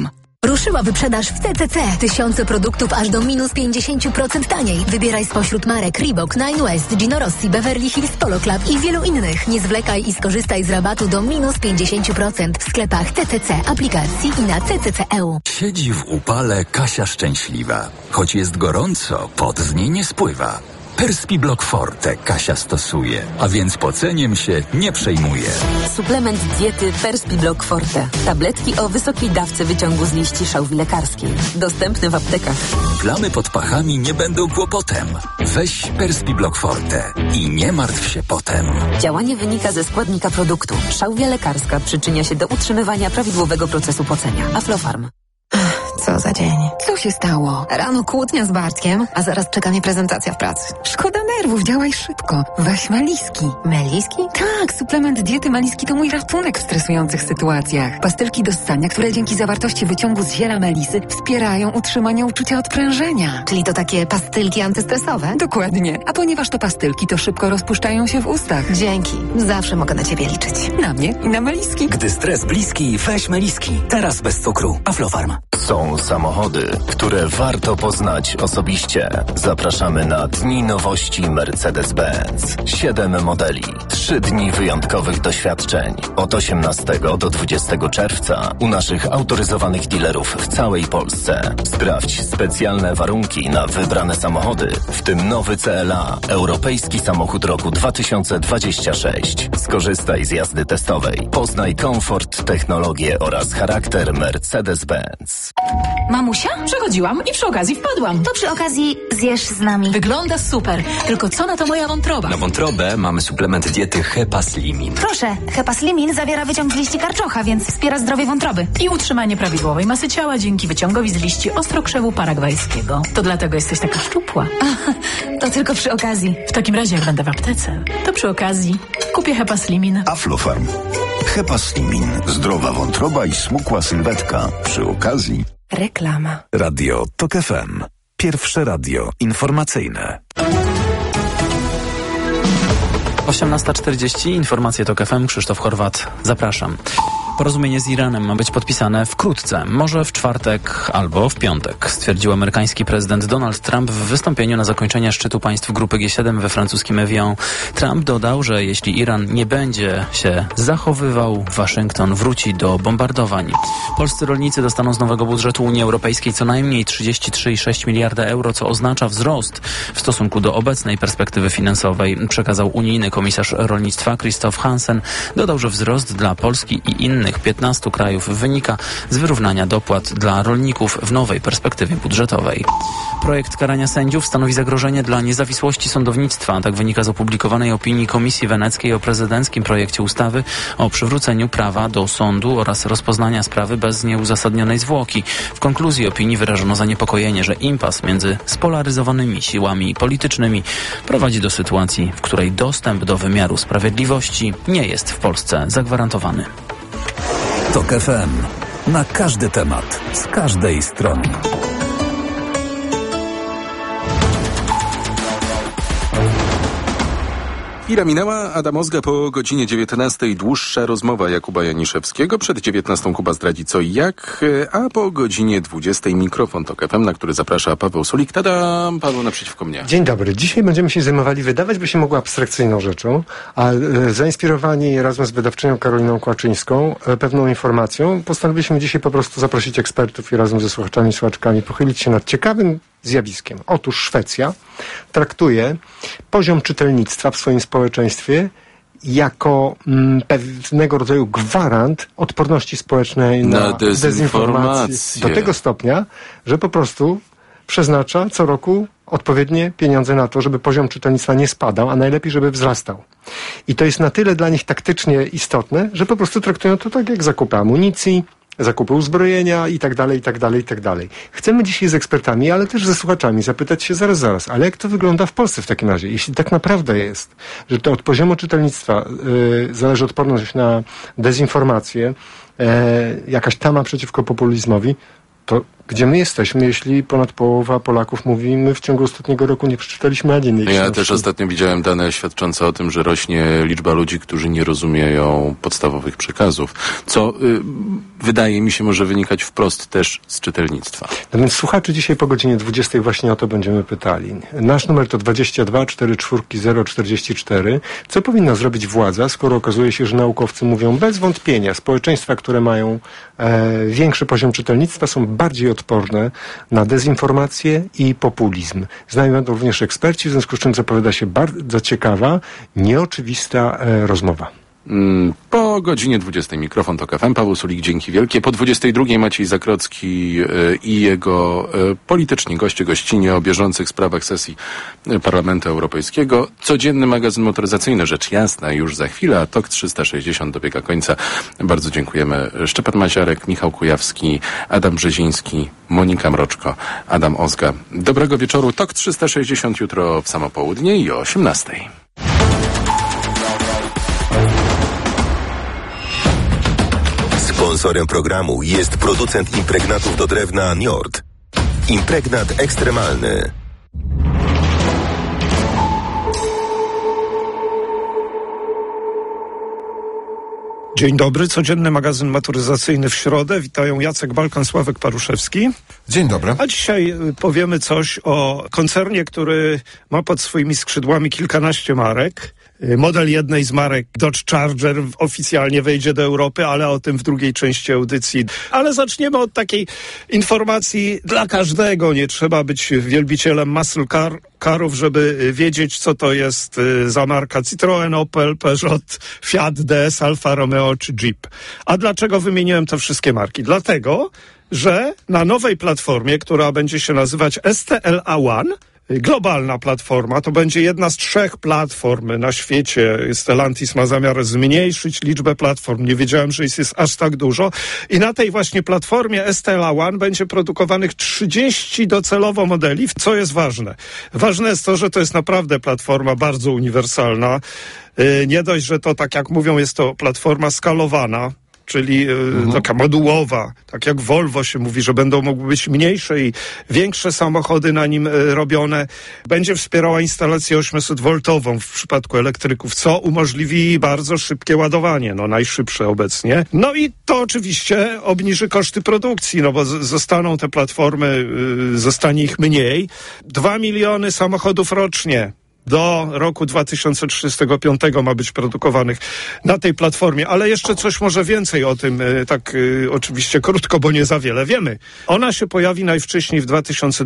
Ruszyła wyprzedaż w CCC. Tysiące produktów aż do minus 50% taniej. Wybieraj spośród marek Reebok, Nine West, Gino Rossi, Beverly Hills Polo Club i wielu innych. Nie zwlekaj i skorzystaj z rabatu do minus 50% w sklepach CCC, aplikacji i na CCC.eu. Siedzi w upale Kasia szczęśliwa. Choć jest gorąco, pot z niej nie spływa. Perspiblock Forte Kasia stosuje, a więc poceniem się nie przejmuje. Suplement diety Perspiblock Forte. Tabletki o wysokiej dawce wyciągu z liści szałwi lekarskiej. Dostępny w aptekach. Plamy pod pachami nie będą kłopotem. Weź Perspiblock Forte i nie martw się potem. Działanie wynika ze składnika produktu. Szałwia lekarska przyczynia się do utrzymywania prawidłowego procesu pocenia. Aflofarm. Co za dzień. Co się stało? Rano kłótnia z Bartkiem, a zaraz czeka mnie prezentacja w pracy. Szkoda nerwów, działaj szybko. Weź Meliski. Meliski? Tak, suplement diety Meliski to mój ratunek w stresujących sytuacjach. Pastylki do ssania, które dzięki zawartości wyciągu z ziela melisy wspierają utrzymanie uczucia odprężenia. Czyli to takie pastylki antystresowe? Dokładnie. A ponieważ to pastylki, to szybko rozpuszczają się w ustach. Dzięki. Zawsze mogę na ciebie liczyć. Na mnie i na Meliski. Gdy stres bliski, weź Meliski. Teraz bez cukru. Aflofarm. Są samochody, które warto poznać osobiście. Zapraszamy na Dni Nowości Mercedes-Benz. 7 modeli, 3 dni wyjątkowych doświadczeń. Od 18 do 20 czerwca u naszych autoryzowanych dealerów w całej Polsce. Sprawdź specjalne warunki na wybrane samochody, w tym nowy CLA, europejski samochód roku 2026. Skorzystaj z jazdy testowej. Poznaj komfort, technologię oraz charakter Mercedes-Benz. Mamusia? Przechodziłam i przy okazji wpadłam. To przy okazji zjesz z nami. Wygląda super. Tylko co na to moja wątroba? Na wątrobę mamy suplement diety Hepaslimin. Proszę, Hepaslimin zawiera wyciąg z liści karczocha, więc wspiera zdrowie wątroby. I utrzymanie prawidłowej masy ciała dzięki wyciągowi z liści ostrokrzewu paragwajskiego. To dlatego jesteś taka szczupła. To tylko przy okazji. W takim razie jak będę w aptece, to przy okazji kupię Hepaslimin. Aflofarm. Hepaslimin. Zdrowa wątroba i smukła sylwetka. Przy okazji Reklama. Radio TOK FM. Pierwsze radio informacyjne. 18:40. Informacje TOK FM. Krzysztof Chorwat. Zapraszam. Porozumienie z Iranem ma być podpisane wkrótce, może w czwartek albo w piątek, stwierdził amerykański prezydent Donald Trump w wystąpieniu na zakończenie szczytu państw grupy G7 we francuskim Evian. Trump dodał, że jeśli Iran nie będzie się zachowywał, Waszyngton wróci do bombardowań. Polscy rolnicy dostaną z nowego budżetu Unii Europejskiej co najmniej 33,6 miliarda euro, co oznacza wzrost w stosunku do obecnej perspektywy finansowej, przekazał unijny komisarz rolnictwa Christoph Hansen. Dodał, że wzrost dla Polski i innych 15 krajów wynika z wyrównania dopłat dla rolników w nowej perspektywie budżetowej. Projekt karania sędziów stanowi zagrożenie dla niezawisłości sądownictwa. Tak wynika z opublikowanej opinii Komisji Weneckiej o prezydenckim projekcie ustawy o przywróceniu prawa do sądu oraz rozpoznania sprawy bez nieuzasadnionej zwłoki. W konkluzji opinii wyrażono zaniepokojenie, że impas między spolaryzowanymi siłami politycznymi prowadzi do sytuacji, w której dostęp do wymiaru sprawiedliwości nie jest w Polsce zagwarantowany. TOK FM. Na każdy temat, z każdej strony. Chwila minęła, Ada Mozga po godzinie 19. Dłuższa rozmowa Jakuba Janiszewskiego. Przed 19. Kuba zdradzi co i jak, a po godzinie 20. mikrofon TOK FM, na który zaprasza Paweł Sulik. Tada, Paweł naprzeciwko mnie. Dzień dobry. Dzisiaj będziemy się zajmowali, wydawać by się mogło abstrakcyjną rzeczą, a zainspirowani razem z wydawczynią Karoliną Kłaczyńską pewną informacją, postanowiliśmy dzisiaj po prostu zaprosić ekspertów i razem ze słuchaczami i słuchaczkami pochylić się nad ciekawym zjawiskiem. Otóż Szwecja traktuje poziom czytelnictwa w swoim społeczeństwie jako pewnego rodzaju gwarant odporności społecznej na dezinformację. Do tego stopnia, że po prostu przeznacza co roku odpowiednie pieniądze na to, żeby poziom czytelnictwa nie spadał, a najlepiej, żeby wzrastał. I to jest na tyle dla nich taktycznie istotne, że po prostu traktują to tak jak zakupy amunicji, zakupy uzbrojenia i tak dalej, i tak dalej, i tak dalej. Chcemy dzisiaj z ekspertami, ale też ze słuchaczami zapytać się zaraz, ale jak to wygląda w Polsce w takim razie? Jeśli tak naprawdę jest, że to od poziomu czytelnictwa zależy odporność na dezinformację, jakaś tama przeciwko populizmowi, to gdzie my jesteśmy, jeśli ponad połowa Polaków mówi, my w ciągu ostatniego roku nie przeczytaliśmy ani jednej książki. Ja też ostatnio widziałem dane świadczące o tym, że rośnie liczba ludzi, którzy nie rozumieją podstawowych przekazów, co wydaje mi się może wynikać wprost też z czytelnictwa. No więc słuchaczy dzisiaj po godzinie 20 właśnie o to będziemy pytali. Nasz numer to 22 44 044. Co powinna zrobić władza, skoro okazuje się, że naukowcy mówią bez wątpienia, społeczeństwa, które mają większy poziom czytelnictwa, są bardziej odporne na dezinformację i populizm. Znają to również eksperci, w związku z czym zapowiada się bardzo ciekawa, nieoczywista rozmowa. Po godzinie 20 mikrofon TOK FM, Paweł Sulik, dzięki wielkie. Po 22 Maciej Zakrocki i jego polityczni gościni o bieżących sprawach sesji Parlamentu Europejskiego. Codzienny magazyn motoryzacyjny, rzecz jasna, już za chwilę, a TOK 360 dobiega końca. Bardzo dziękujemy. Szczepan Maziarek, Michał Kujawski, Adam Brzeziński, Monika Mroczko, Adam Ozga. Dobrego wieczoru. TOK 360 jutro w samo południe i o 18. Sponsorem programu jest producent impregnatów do drewna Njord. Impregnat ekstremalny. Dzień dobry, codzienny magazyn motoryzacyjny w środę. Witają Jacek Balkan, Sławek Paruszewski. Dzień dobry. A dzisiaj powiemy coś o koncernie, który ma pod swoimi skrzydłami kilkanaście marek. Model jednej z marek, Dodge Charger, oficjalnie wejdzie do Europy, ale o tym w drugiej części audycji. Ale zaczniemy od takiej informacji dla każdego. Nie trzeba być wielbicielem muscle carów, żeby wiedzieć, co to jest za marka Citroen, Opel, Peugeot, Fiat, DS, Alfa Romeo czy Jeep. A dlaczego wymieniłem te wszystkie marki? Dlatego, że na nowej platformie, która będzie się nazywać STLA One, globalna platforma, to będzie jedna z 3 platform na świecie. Stellantis ma zamiar zmniejszyć liczbę platform. Nie wiedziałem, że jest aż tak dużo. I na tej właśnie platformie STLA One będzie produkowanych 30 docelowo modeli. Co jest ważne? Ważne jest to, że to jest naprawdę platforma bardzo uniwersalna. Nie dość, że to, tak jak mówią, jest to platforma skalowana, czyli taka modułowa, tak jak Volvo się mówi, że będą mogły być mniejsze i większe samochody na nim robione. Będzie wspierała instalację 800-woltową w przypadku elektryków, co umożliwi bardzo szybkie ładowanie, najszybsze obecnie. No i to oczywiście obniży koszty produkcji, bo zostaną te platformy, zostanie ich mniej. 2 miliony samochodów rocznie do roku 2035 ma być produkowanych na tej platformie. Ale jeszcze coś może więcej o tym, tak oczywiście krótko, bo nie za wiele wiemy. Ona się pojawi najwcześniej w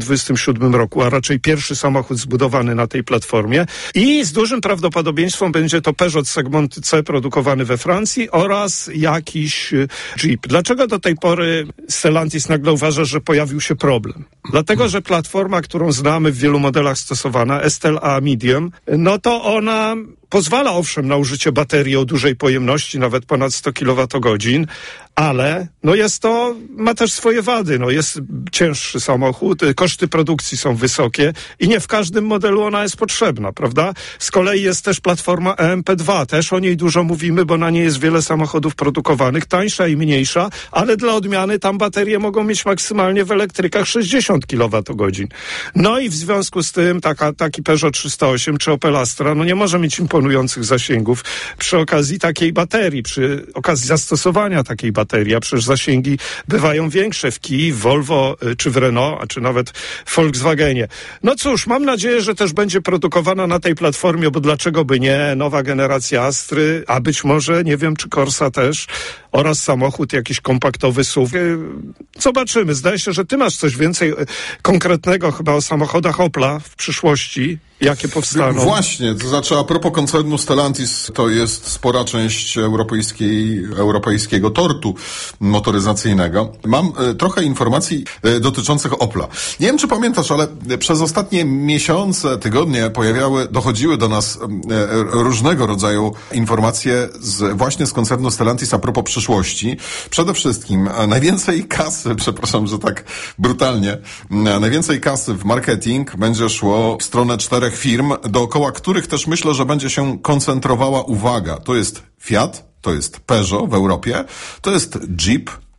2027 roku, a raczej pierwszy samochód zbudowany na tej platformie. I z dużym prawdopodobieństwem będzie to Peugeot segmentu C produkowany we Francji oraz jakiś Jeep. Dlaczego do tej pory Stellantis nagle uważa, że pojawił się problem? Dlatego, że platforma, którą znamy w wielu modelach stosowana, STLA Medium, to ona pozwala owszem na użycie baterii o dużej pojemności, nawet ponad 100 kWh, ale ma też swoje wady. Jest cięższy samochód, koszty produkcji są wysokie i nie w każdym modelu ona jest potrzebna, prawda? Z kolei jest też platforma EMP2, też o niej dużo mówimy, bo na niej jest wiele samochodów produkowanych, tańsza i mniejsza, ale dla odmiany tam baterie mogą mieć maksymalnie w elektrykach 60 kWh. I w związku z tym taki Peugeot 308 czy Opel Astra, nie może mieć imponujących zasięgów przy okazji takiej baterii, przy okazji zastosowania takiej baterii, a przecież zasięgi bywają większe w Kii, w Volvo, czy w Renault, a czy nawet w Volkswagenie. Cóż, mam nadzieję, że też będzie produkowana na tej platformie, bo dlaczego by nie, nowa generacja Astry, a być może, nie wiem, czy Corsa też, oraz samochód jakiś kompaktowy SUV. Zobaczymy. Zdaje się, że ty masz coś więcej konkretnego chyba o samochodach Opla w przyszłości, jakie powstaną. Właśnie, to znaczy a propos koncernu Stellantis, to jest spora część europejskiego tortu motoryzacyjnego. Mam trochę informacji dotyczących Opla. Nie wiem, czy pamiętasz, ale przez ostatnie miesiące, tygodnie dochodziły do nas różnego rodzaju informacje właśnie z koncernu Stellantis a propos przyszłości. Przede wszystkim najwięcej kasy, przepraszam, że tak brutalnie, najwięcej kasy w marketing będzie szło w stronę 4 firm, dookoła których też myślę, że będzie się koncentrowała uwaga. To jest Fiat, to jest Peugeot w Europie, to jest Jeep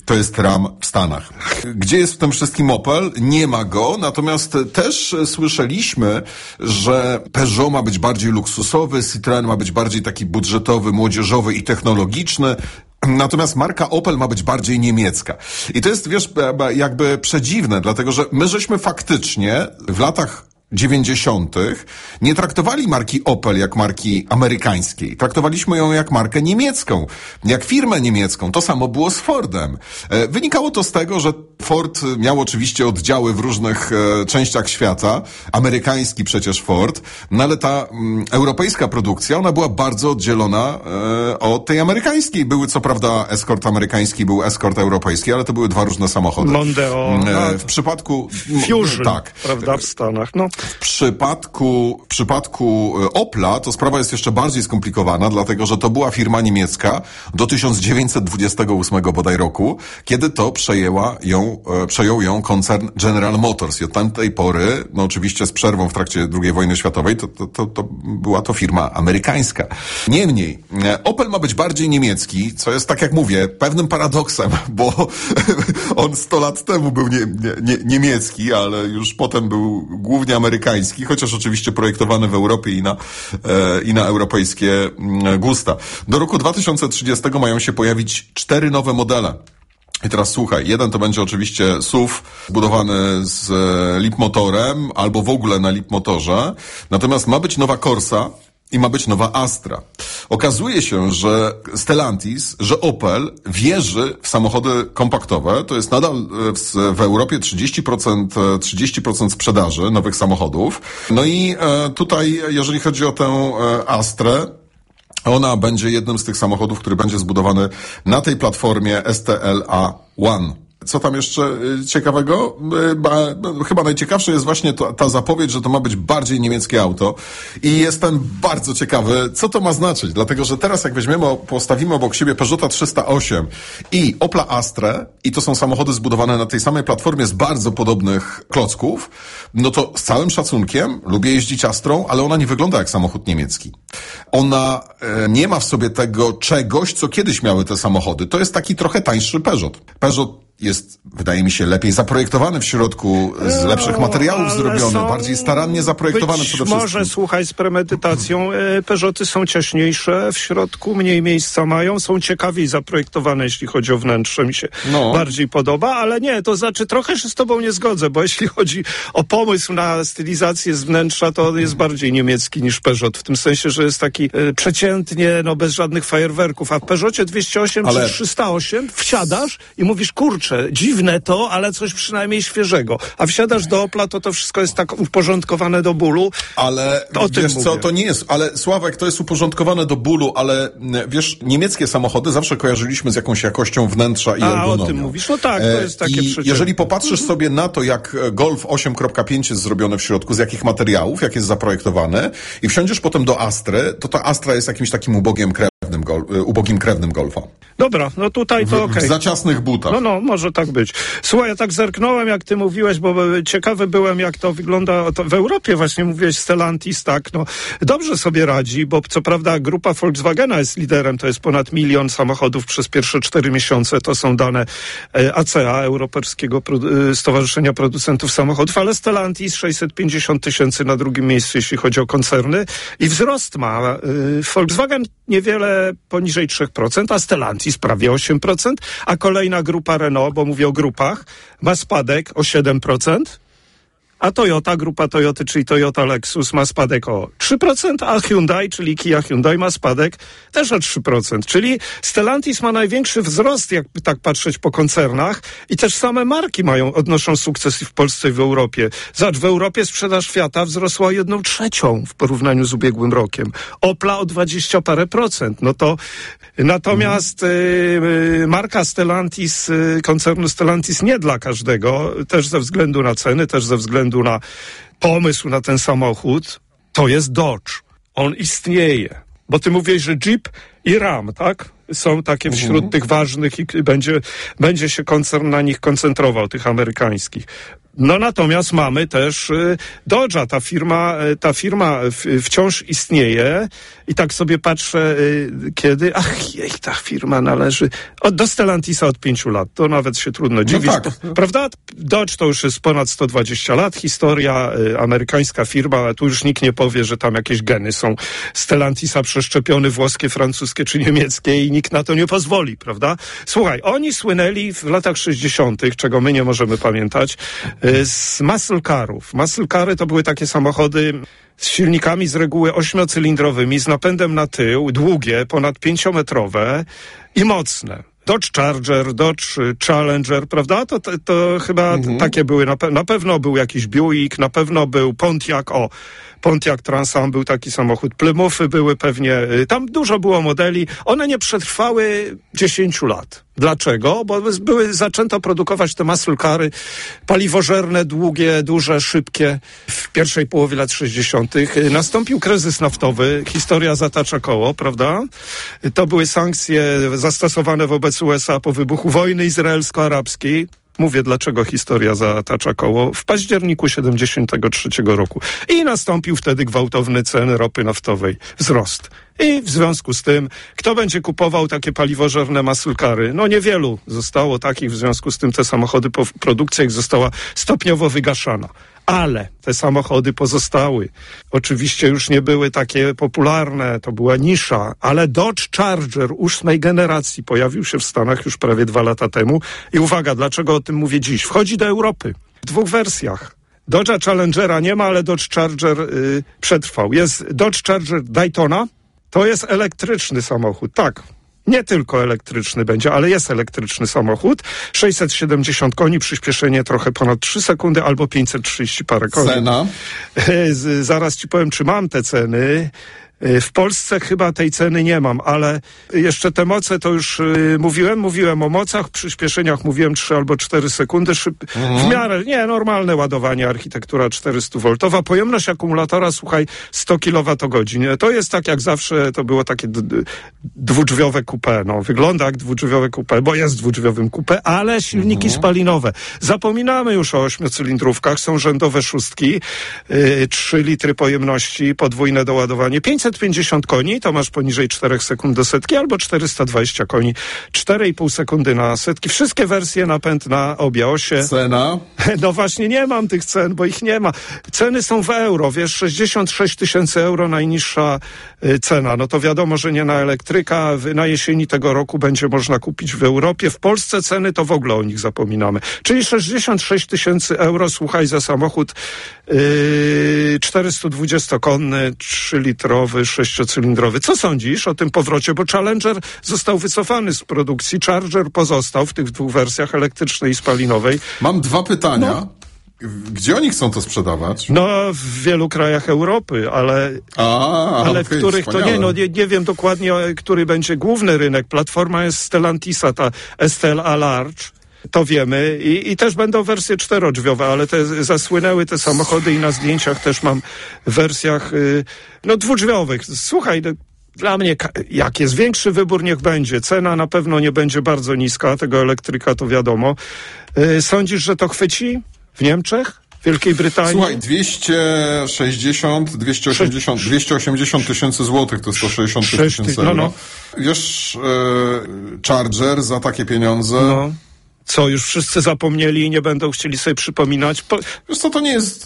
to jest Ram w Stanach. Gdzie jest w tym wszystkim Opel? Nie ma go, natomiast też słyszeliśmy, że Peugeot ma być bardziej luksusowy, Citroën ma być bardziej taki budżetowy, młodzieżowy i technologiczny. Natomiast marka Opel ma być bardziej niemiecka. I to jest, wiesz, jakby przedziwne, dlatego że my żeśmy faktycznie w latach 90. nie traktowali marki Opel jak marki amerykańskiej. Traktowaliśmy ją jak markę niemiecką, jak firmę niemiecką. To samo było z Fordem. Wynikało to z tego, że Ford miał oczywiście oddziały w różnych częściach świata. Amerykański przecież Ford. No ale ta europejska produkcja, ona była bardzo oddzielona od tej amerykańskiej. Były co prawda Escort amerykański, był Escort europejski, ale to były dwa różne samochody. Mondeo. W przypadku... Fusion, tak. Prawda, w Stanach. No. W przypadku Opla to sprawa jest jeszcze bardziej skomplikowana, dlatego że to była firma niemiecka do 1928 bodaj roku, kiedy to przejął ją koncern General Motors. I od tamtej pory, no oczywiście z przerwą w trakcie II wojny światowej, to była to firma amerykańska. Niemniej, Opel ma być bardziej niemiecki, co jest, tak jak mówię, pewnym paradoksem, bo on 100 lat temu był niemiecki, ale już potem był głównie amerykański, chociaż oczywiście projektowany w Europie i na europejskie gusta. Do roku 2030 mają się pojawić 4 nowe modele. I teraz słuchaj, jeden to będzie oczywiście SUV zbudowany z Leapmotorem albo w ogóle na Leapmotorze, natomiast ma być nowa Corsa i ma być nowa Astra. Okazuje się, że Stellantis, że Opel wierzy w samochody kompaktowe. To jest nadal w Europie 30% sprzedaży nowych samochodów. No i tutaj, jeżeli chodzi o tę Astrę, ona będzie jednym z tych samochodów, który będzie zbudowany na tej platformie STLA One. Co tam jeszcze ciekawego? Chyba najciekawsze jest właśnie ta zapowiedź, że to ma być bardziej niemieckie auto i jestem bardzo ciekawy, co to ma znaczyć, dlatego że teraz jak postawimy obok siebie Peugeota 308 i Opla Astrę i to są samochody zbudowane na tej samej platformie z bardzo podobnych klocków, no to z całym szacunkiem lubię jeździć Astrą, ale ona nie wygląda jak samochód niemiecki. Ona nie ma w sobie tego czegoś, co kiedyś miały te samochody. To jest taki trochę tańszy Peugeot. Peugeot jest, wydaje mi się, lepiej zaprojektowany w środku, z lepszych materiałów zrobiony, bardziej starannie zaprojektowany przede wszystkim. Może, słuchaj, z premedytacją, Peugeoty są ciaśniejsze w środku, mniej miejsca mają, są ciekawiej zaprojektowane, jeśli chodzi o wnętrze, mi się bardziej podoba, ale nie, to znaczy trochę się z tobą nie zgodzę, bo jeśli chodzi o pomysł na stylizację z wnętrza, to on jest bardziej niemiecki niż Peugeot, w tym sensie, że jest taki przeciętnie, bez żadnych fajerwerków, a w Peugeotie 208 czy 308 wsiadasz i mówisz, kurczę, dziwne to, ale coś przynajmniej świeżego. A wsiadasz do Opla, to wszystko jest tak uporządkowane do bólu. Ale wiesz co, to nie jest, ale Sławek, to jest uporządkowane do bólu, ale wiesz, niemieckie samochody zawsze kojarzyliśmy z jakąś jakością wnętrza i ergonomią. O tym mówisz? No tak, to jest takie przeciętne. Jeżeli popatrzysz sobie na to, jak Golf 8.5 jest zrobiony w środku, z jakich materiałów, jak jest zaprojektowany i wsiądziesz potem do Astry, to ta Astra jest jakimś takim ubogim krewnym Golfa. Dobra, no tutaj to okej. W za ciasnych butach. No, może tak być. Słuchaj, ja tak zerknąłem, jak ty mówiłeś, bo ciekawy byłem, jak to wygląda w Europie. Właśnie mówiłeś Stellantis, tak, dobrze sobie radzi, bo co prawda grupa Volkswagena jest liderem, to jest ponad 1 milion samochodów przez pierwsze 4 miesiące, to są dane ACA, Europejskiego Stowarzyszenia Producentów Samochodów, ale Stellantis 650 tysięcy na drugim miejscu, jeśli chodzi o koncerny i wzrost ma Volkswagen niewiele poniżej 3%, a Stellantis prawie 8%, a kolejna grupa Renault, bo mówię o grupach, ma spadek o 7%, a Toyota, grupa Toyoty, czyli Toyota Lexus ma spadek o 3%, a Hyundai, czyli Kia Hyundai ma spadek też o 3%. Czyli Stellantis ma największy wzrost, jakby tak patrzeć po koncernach i też same marki odnoszą sukces i w Polsce i w Europie. Zobacz, w Europie sprzedaż Fiata wzrosła o 1/3 w porównaniu z ubiegłym rokiem. Opla o 20 parę procent. No to natomiast marka Stellantis, koncernu Stellantis nie dla każdego, też ze względu na ceny, też ze względu na pomysł na ten samochód, to jest Dodge. On istnieje. Bo ty mówisz, że Jeep i Ram, tak? Są takie wśród tych ważnych i będzie się koncern na nich koncentrował, tych amerykańskich. No natomiast mamy też Dodge'a. Ta firma wciąż istnieje i tak sobie patrzę, kiedy... ta firma należy do Stellantisa od 5 lat. To nawet się trudno dziwić. No tak. Prawda? Dodge to już jest ponad 120 lat. Historia, amerykańska firma. Tu już nikt nie powie, że tam jakieś geny są Stellantisa przeszczepione, włoskie, francuskie czy niemieckie i nikt na to nie pozwoli, prawda? Słuchaj, oni słynęli w latach 60., czego my nie możemy pamiętać, z muscle carów. Muscle cary to były takie samochody z silnikami z reguły 8-cylindrowymi, z napędem na tył, długie, ponad 5-metrowe i mocne. Dodge Charger, Dodge Challenger, prawda? To chyba takie były. Na pewno był jakiś Buick, na pewno był Pontiac. Pontiac Trans Am był taki samochód. Plymouthy były pewnie, tam dużo było modeli. One nie przetrwały 10 lat. Dlaczego? Bo zaczęto produkować te muscle cary paliwożerne, długie, duże, szybkie w pierwszej połowie lat 60. Nastąpił kryzys naftowy, historia zatacza koło, prawda? To były sankcje zastosowane wobec USA po wybuchu wojny izraelsko-arabskiej. Mówię, dlaczego historia zatacza koło. W październiku 73 roku. I nastąpił wtedy gwałtowny cen ropy naftowej. Wzrost. I w związku z tym, kto będzie kupował takie paliwożerne muscle cary? No niewielu zostało takich, w związku z tym te samochody, produkcja ich została stopniowo wygaszana. Ale te samochody pozostały. Oczywiście już nie były takie popularne, to była nisza, ale Dodge Charger 8. generacji pojawił się w Stanach już prawie 2 lata temu. I uwaga, dlaczego o tym mówię dziś? Wchodzi do Europy w 2 wersjach. Dodge'a Challengera nie ma, ale Dodge Charger przetrwał. Jest Dodge Charger Daytona, to jest elektryczny samochód, tak. Nie tylko elektryczny będzie, ale jest elektryczny samochód. 670 koni, przyspieszenie trochę ponad 3 sekundy albo 530 parę koni. Cena? Zaraz ci powiem, czy mam te ceny. W Polsce chyba tej ceny nie mam, ale jeszcze te moce to już mówiłem o mocach, przyspieszeniach mówiłem 3 albo 4 sekundy, w miarę, normalne ładowanie, architektura 400V, pojemność akumulatora, słuchaj, 100 kWh. To jest tak jak zawsze, to było takie dwudrzwiowe coupé, wygląda jak dwudrzwiowe coupé, bo jest dwudrzwiowym coupé, ale silniki spalinowe. Zapominamy już o 8-cylindrówkach, są rzędowe 6, 3 litry pojemności, podwójne doładowanie, 550 koni, to masz poniżej 4 sekund do setki, albo 420 koni, 4,5 sekundy na setki. Wszystkie wersje, napęd na obie osie. Cena? No właśnie nie mam tych cen, bo ich nie ma. Ceny są w euro, 66 000 euro najniższa cena. No to wiadomo, że nie na elektryka. Na jesieni tego roku będzie można kupić w Europie. W Polsce ceny to w ogóle o nich zapominamy. Czyli 66 000 euro, słuchaj, za samochód 420-konny, 3-litrowy, 6-cylindrowy. Co sądzisz o tym powrocie? Bo Challenger został wycofany z produkcji, Charger pozostał w tych 2 wersjach, elektrycznej i spalinowej. Mam 2 pytania. Gdzie oni chcą to sprzedawać? No, w wielu krajach Europy, ale w których wspaniale. To nie wiem dokładnie, który będzie główny rynek. Platforma jest Stellantisa, ta STLA Large. To wiemy i też będą wersje 4-drzwiowe, ale zasłynęły te samochody i na zdjęciach też mam w wersjach 2-drzwiowych. Słuchaj, dla mnie, jak jest większy wybór, niech będzie. Cena na pewno nie będzie bardzo niska, tego elektryka to wiadomo. Sądzisz, że to chwyci w Niemczech? W Wielkiej Brytanii? Słuchaj, 280 tysięcy złotych, to 160 tysięcy euro. Wiesz, Charger za takie pieniądze... Co, już wszyscy zapomnieli i nie będą chcieli sobie przypominać? Wiesz co,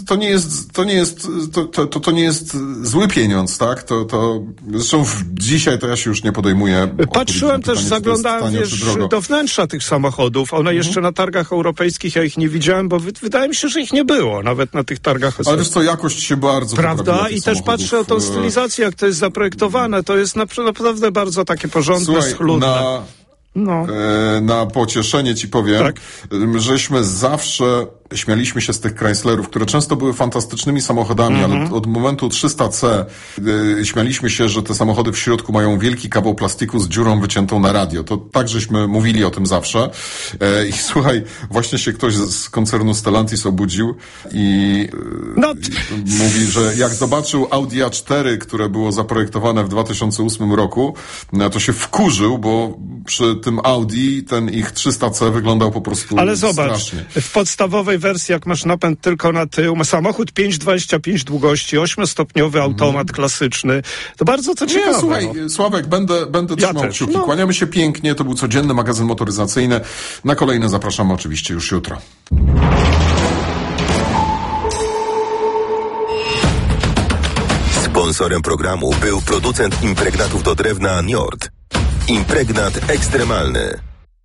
to nie jest zły pieniądz, tak? Zresztą dzisiaj to ja się już nie podejmuję. Patrzyłem też, zaglądałem do wnętrza tych samochodów. One jeszcze na targach europejskich, ja ich nie widziałem, bo wydaje mi się, że ich nie było, nawet na tych targach. Ale wiesz co, jakość się bardzo prawda? I też patrzę o tą stylizację, jak to jest zaprojektowane. To jest naprawdę bardzo takie porządne, schludne. Na pocieszenie ci powiem, żeśmy zawsze śmialiśmy się z tych Chryslerów, które często były fantastycznymi samochodami, ale od momentu 300C śmialiśmy się, że te samochody w środku mają wielki kawał plastiku z dziurą wyciętą na radio. To tak, żeśmy mówili o tym zawsze. I słuchaj, właśnie się ktoś z koncernu Stellantis obudził i mówi, że jak zobaczył Audi A4, które było zaprojektowane w 2008 roku, to się wkurzył, bo przy tym Audi ten ich 300C wyglądał po prostu ale zobacz, strasznie. W podstawowej wersji, jak masz napęd tylko na tył, ma samochód 5,25 długości, 8-stopniowy automat klasyczny. To bardzo to ciekawe. Słuchaj, Sławek, będę trzymał kciuki. Kłaniamy się pięknie, to był codzienny magazyn motoryzacyjny. Na kolejne zapraszamy oczywiście już jutro. Sponsorem programu był producent impregnatów do drewna Njord. Impregnat ekstremalny.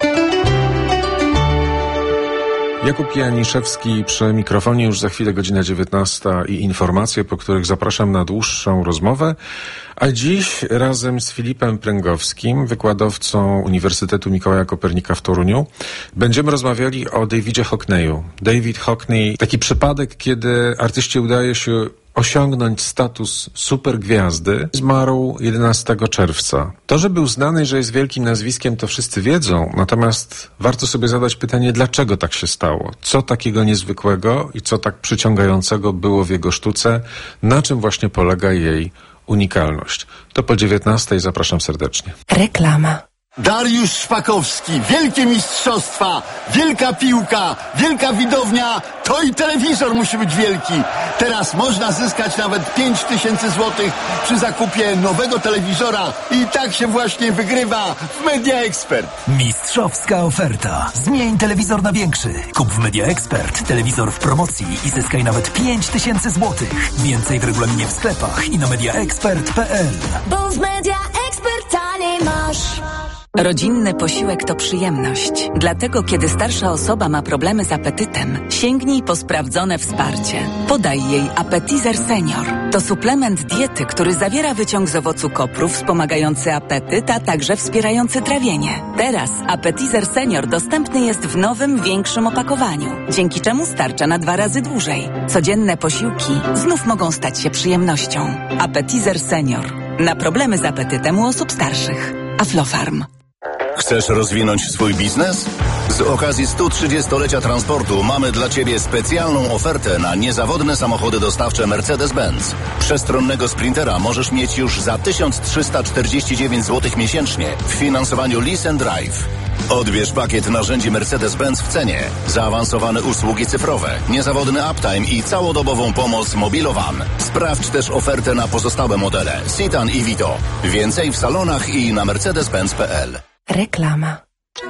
Jakub Janiszewski przy mikrofonie, już za chwilę godzina 19 i informacje, po których zapraszam na dłuższą rozmowę. A dziś razem z Filipem Pręgowskim, wykładowcą Uniwersytetu Mikołaja Kopernika w Toruniu, będziemy rozmawiali o Davidzie Hockneyu. David Hockney, taki przypadek, kiedy artyście udaje się osiągnąć status supergwiazdy, zmarł 11 czerwca. To, że był znany, że jest wielkim nazwiskiem, to wszyscy wiedzą, natomiast warto sobie zadać pytanie, dlaczego tak się stało? Co takiego niezwykłego i co tak przyciągającego było w jego sztuce? Na czym właśnie polega jej unikalność? To po 19:00, zapraszam serdecznie. Reklama. Dariusz Szpakowski, wielkie mistrzostwa, wielka piłka, wielka widownia, to i telewizor musi być wielki. Teraz można zyskać nawet 5000 złotych przy zakupie nowego telewizora i tak się właśnie wygrywa w Media Expert. Mistrzowska oferta. Zmień telewizor na większy. Kup w Media Expert telewizor w promocji i zyskaj nawet 5000 złotych. Więcej w regulaminie w sklepach i na mediaexpert.pl. Bo w Media Expert taniej masz. Rodzinny posiłek to przyjemność. Dlatego, kiedy starsza osoba ma problemy z apetytem, sięgnij po sprawdzone wsparcie. Podaj jej Appetizer Senior. To suplement diety, który zawiera wyciąg z owocu kopru wspomagający apetyt, a także wspierający trawienie. Teraz Appetizer Senior dostępny jest w nowym, większym opakowaniu, dzięki czemu starcza na 2 razy dłużej. Codzienne posiłki znów mogą stać się przyjemnością. Appetizer Senior. Na problemy z apetytem u osób starszych. Aflofarm. Chcesz rozwinąć swój biznes? Z okazji 130-lecia transportu mamy dla Ciebie specjalną ofertę na niezawodne samochody dostawcze Mercedes-Benz. Przestronnego Sprintera możesz mieć już za 1349 zł miesięcznie w finansowaniu Lease and Drive. Odbierz pakiet narzędzi Mercedes-Benz w cenie, zaawansowane usługi cyfrowe, niezawodny uptime i całodobową pomoc Mobilowan. Sprawdź też ofertę na pozostałe modele Citan i Vito. Więcej w salonach i na mercedes-benz.pl. Reklama.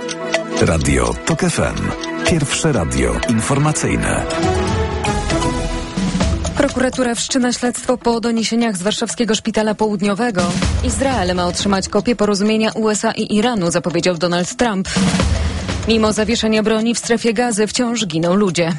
Radio TOK FM. Pierwsze radio informacyjne. Prokuratura wszczyna śledztwo po doniesieniach z warszawskiego szpitala południowego. Izrael ma otrzymać kopię porozumienia USA i Iranu, zapowiedział Donald Trump. Mimo zawieszenia broni w strefie Gazy wciąż giną ludzie.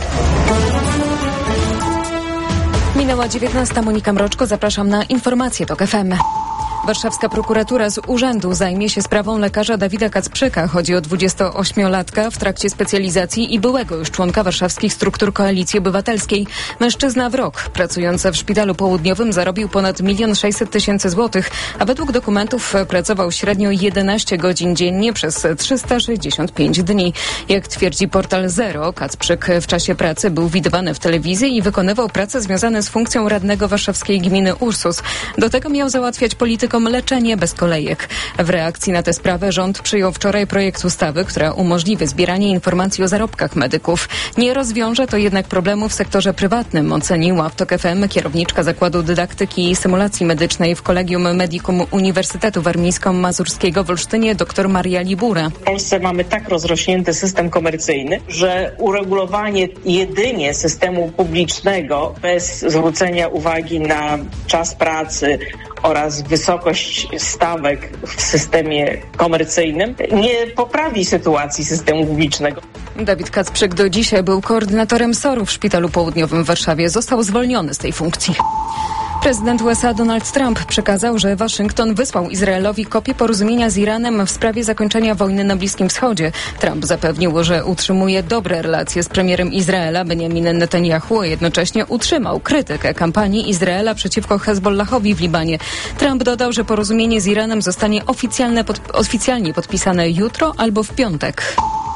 Minęła 19:00. Monika Mroczko, zapraszam na informacje TOK FM. Warszawska prokuratura z urzędu zajmie się sprawą lekarza Dawida Kacprzyka. Chodzi o 28-latka w trakcie specjalizacji i byłego już członka warszawskich struktur Koalicji Obywatelskiej. Mężczyzna w rok, pracujący w szpitalu południowym, zarobił ponad 1 600 000 złotych, a według dokumentów pracował średnio 11 godzin dziennie przez 365 dni. Jak twierdzi portal Zero, Kacprzyk w czasie pracy był widywany w telewizji i wykonywał prace związane z funkcją radnego warszawskiej gminy Ursus. Do tego miał załatwiać politykom leczenie bez kolejek. W reakcji na tę sprawę rząd przyjął wczoraj projekt ustawy, która umożliwi zbieranie informacji o zarobkach medyków. Nie rozwiąże to jednak problemu w sektorze prywatnym, oceniła w TOK FM kierowniczka Zakładu Dydaktyki i Symulacji Medycznej w Collegium Medicum Uniwersytetu Warmińsko-Mazurskiego w Olsztynie dr Maria Libura. W Polsce mamy tak rozrośnięty system komercyjny, że uregulowanie jedynie systemu publicznego bez zwrócenia uwagi na czas pracy oraz wysokość stawek w systemie komercyjnym nie poprawi sytuacji systemu publicznego. Dawid Kacprzyk do dzisiaj był koordynatorem SOR-u w Szpitalu Południowym w Warszawie. Został zwolniony z tej funkcji. Prezydent USA Donald Trump przekazał, że Waszyngton wysłał Izraelowi kopię porozumienia z Iranem w sprawie zakończenia wojny na Bliskim Wschodzie. Trump zapewnił, że utrzymuje dobre relacje z premierem Izraela Benjaminem Netanyahu, a jednocześnie utrzymał krytykę kampanii Izraela przeciwko Hezbollahowi w Libanie. Trump dodał, że porozumienie z Iranem zostanie oficjalnie podpisane jutro albo w piątek.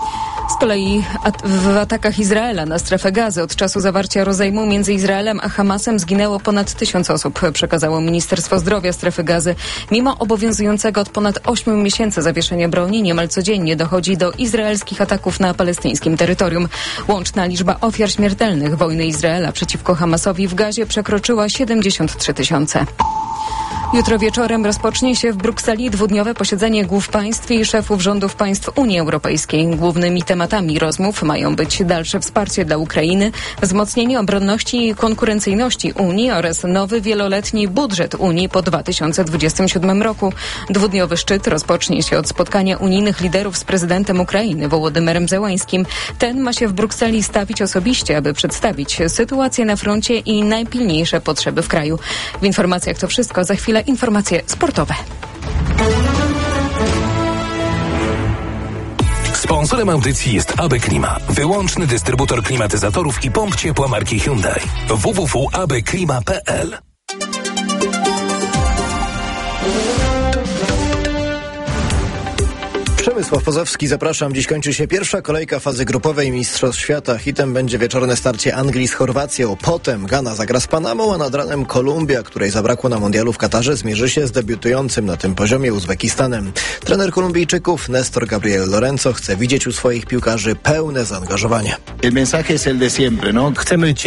Z kolei w atakach Izraela na strefę Gazy od czasu zawarcia rozejmu między Izraelem a Hamasem zginęło ponad 1000 osób, przekazało Ministerstwo Zdrowia strefy Gazy. Mimo obowiązującego od ponad 8 miesięcy zawieszenia broni, niemal codziennie dochodzi do izraelskich ataków na palestyńskim terytorium. Łączna liczba ofiar śmiertelnych wojny Izraela przeciwko Hamasowi w Gazie przekroczyła 73 000. Jutro wieczorem rozpocznie się w Brukseli dwudniowe posiedzenie głów państw i szefów rządów państw Unii Europejskiej. Głównymi tematami rozmów mają być dalsze wsparcie dla Ukrainy, wzmocnienie obronności i konkurencyjności Unii oraz nowy wieloletni budżet Unii po 2027 roku. Dwudniowy szczyt rozpocznie się od spotkania unijnych liderów z prezydentem Ukrainy Wołodymyrem Zełańskim. Ten ma się w Brukseli stawić osobiście, aby przedstawić sytuację na froncie i najpilniejsze potrzeby w kraju. W informacjach to wszystko, za chwilę informacje sportowe. Sponsorem audycji jest AB Klima, wyłączny dystrybutor klimatyzatorów i pomp ciepła marki Hyundai. www.abklima.pl. Przemysław Pozowski, zapraszam. Dziś kończy się pierwsza kolejka fazy grupowej Mistrzostw Świata. Hitem będzie wieczorne starcie Anglii z Chorwacją. Potem Gana zagra z Panamą, a nad ranem Kolumbia, której zabrakło na mundialu w Katarze, zmierzy się z debiutującym na tym poziomie Uzbekistanem. Trener Kolumbijczyków Néstor Gabriel Lorenzo chce widzieć u swoich piłkarzy pełne zaangażowanie. Chcemy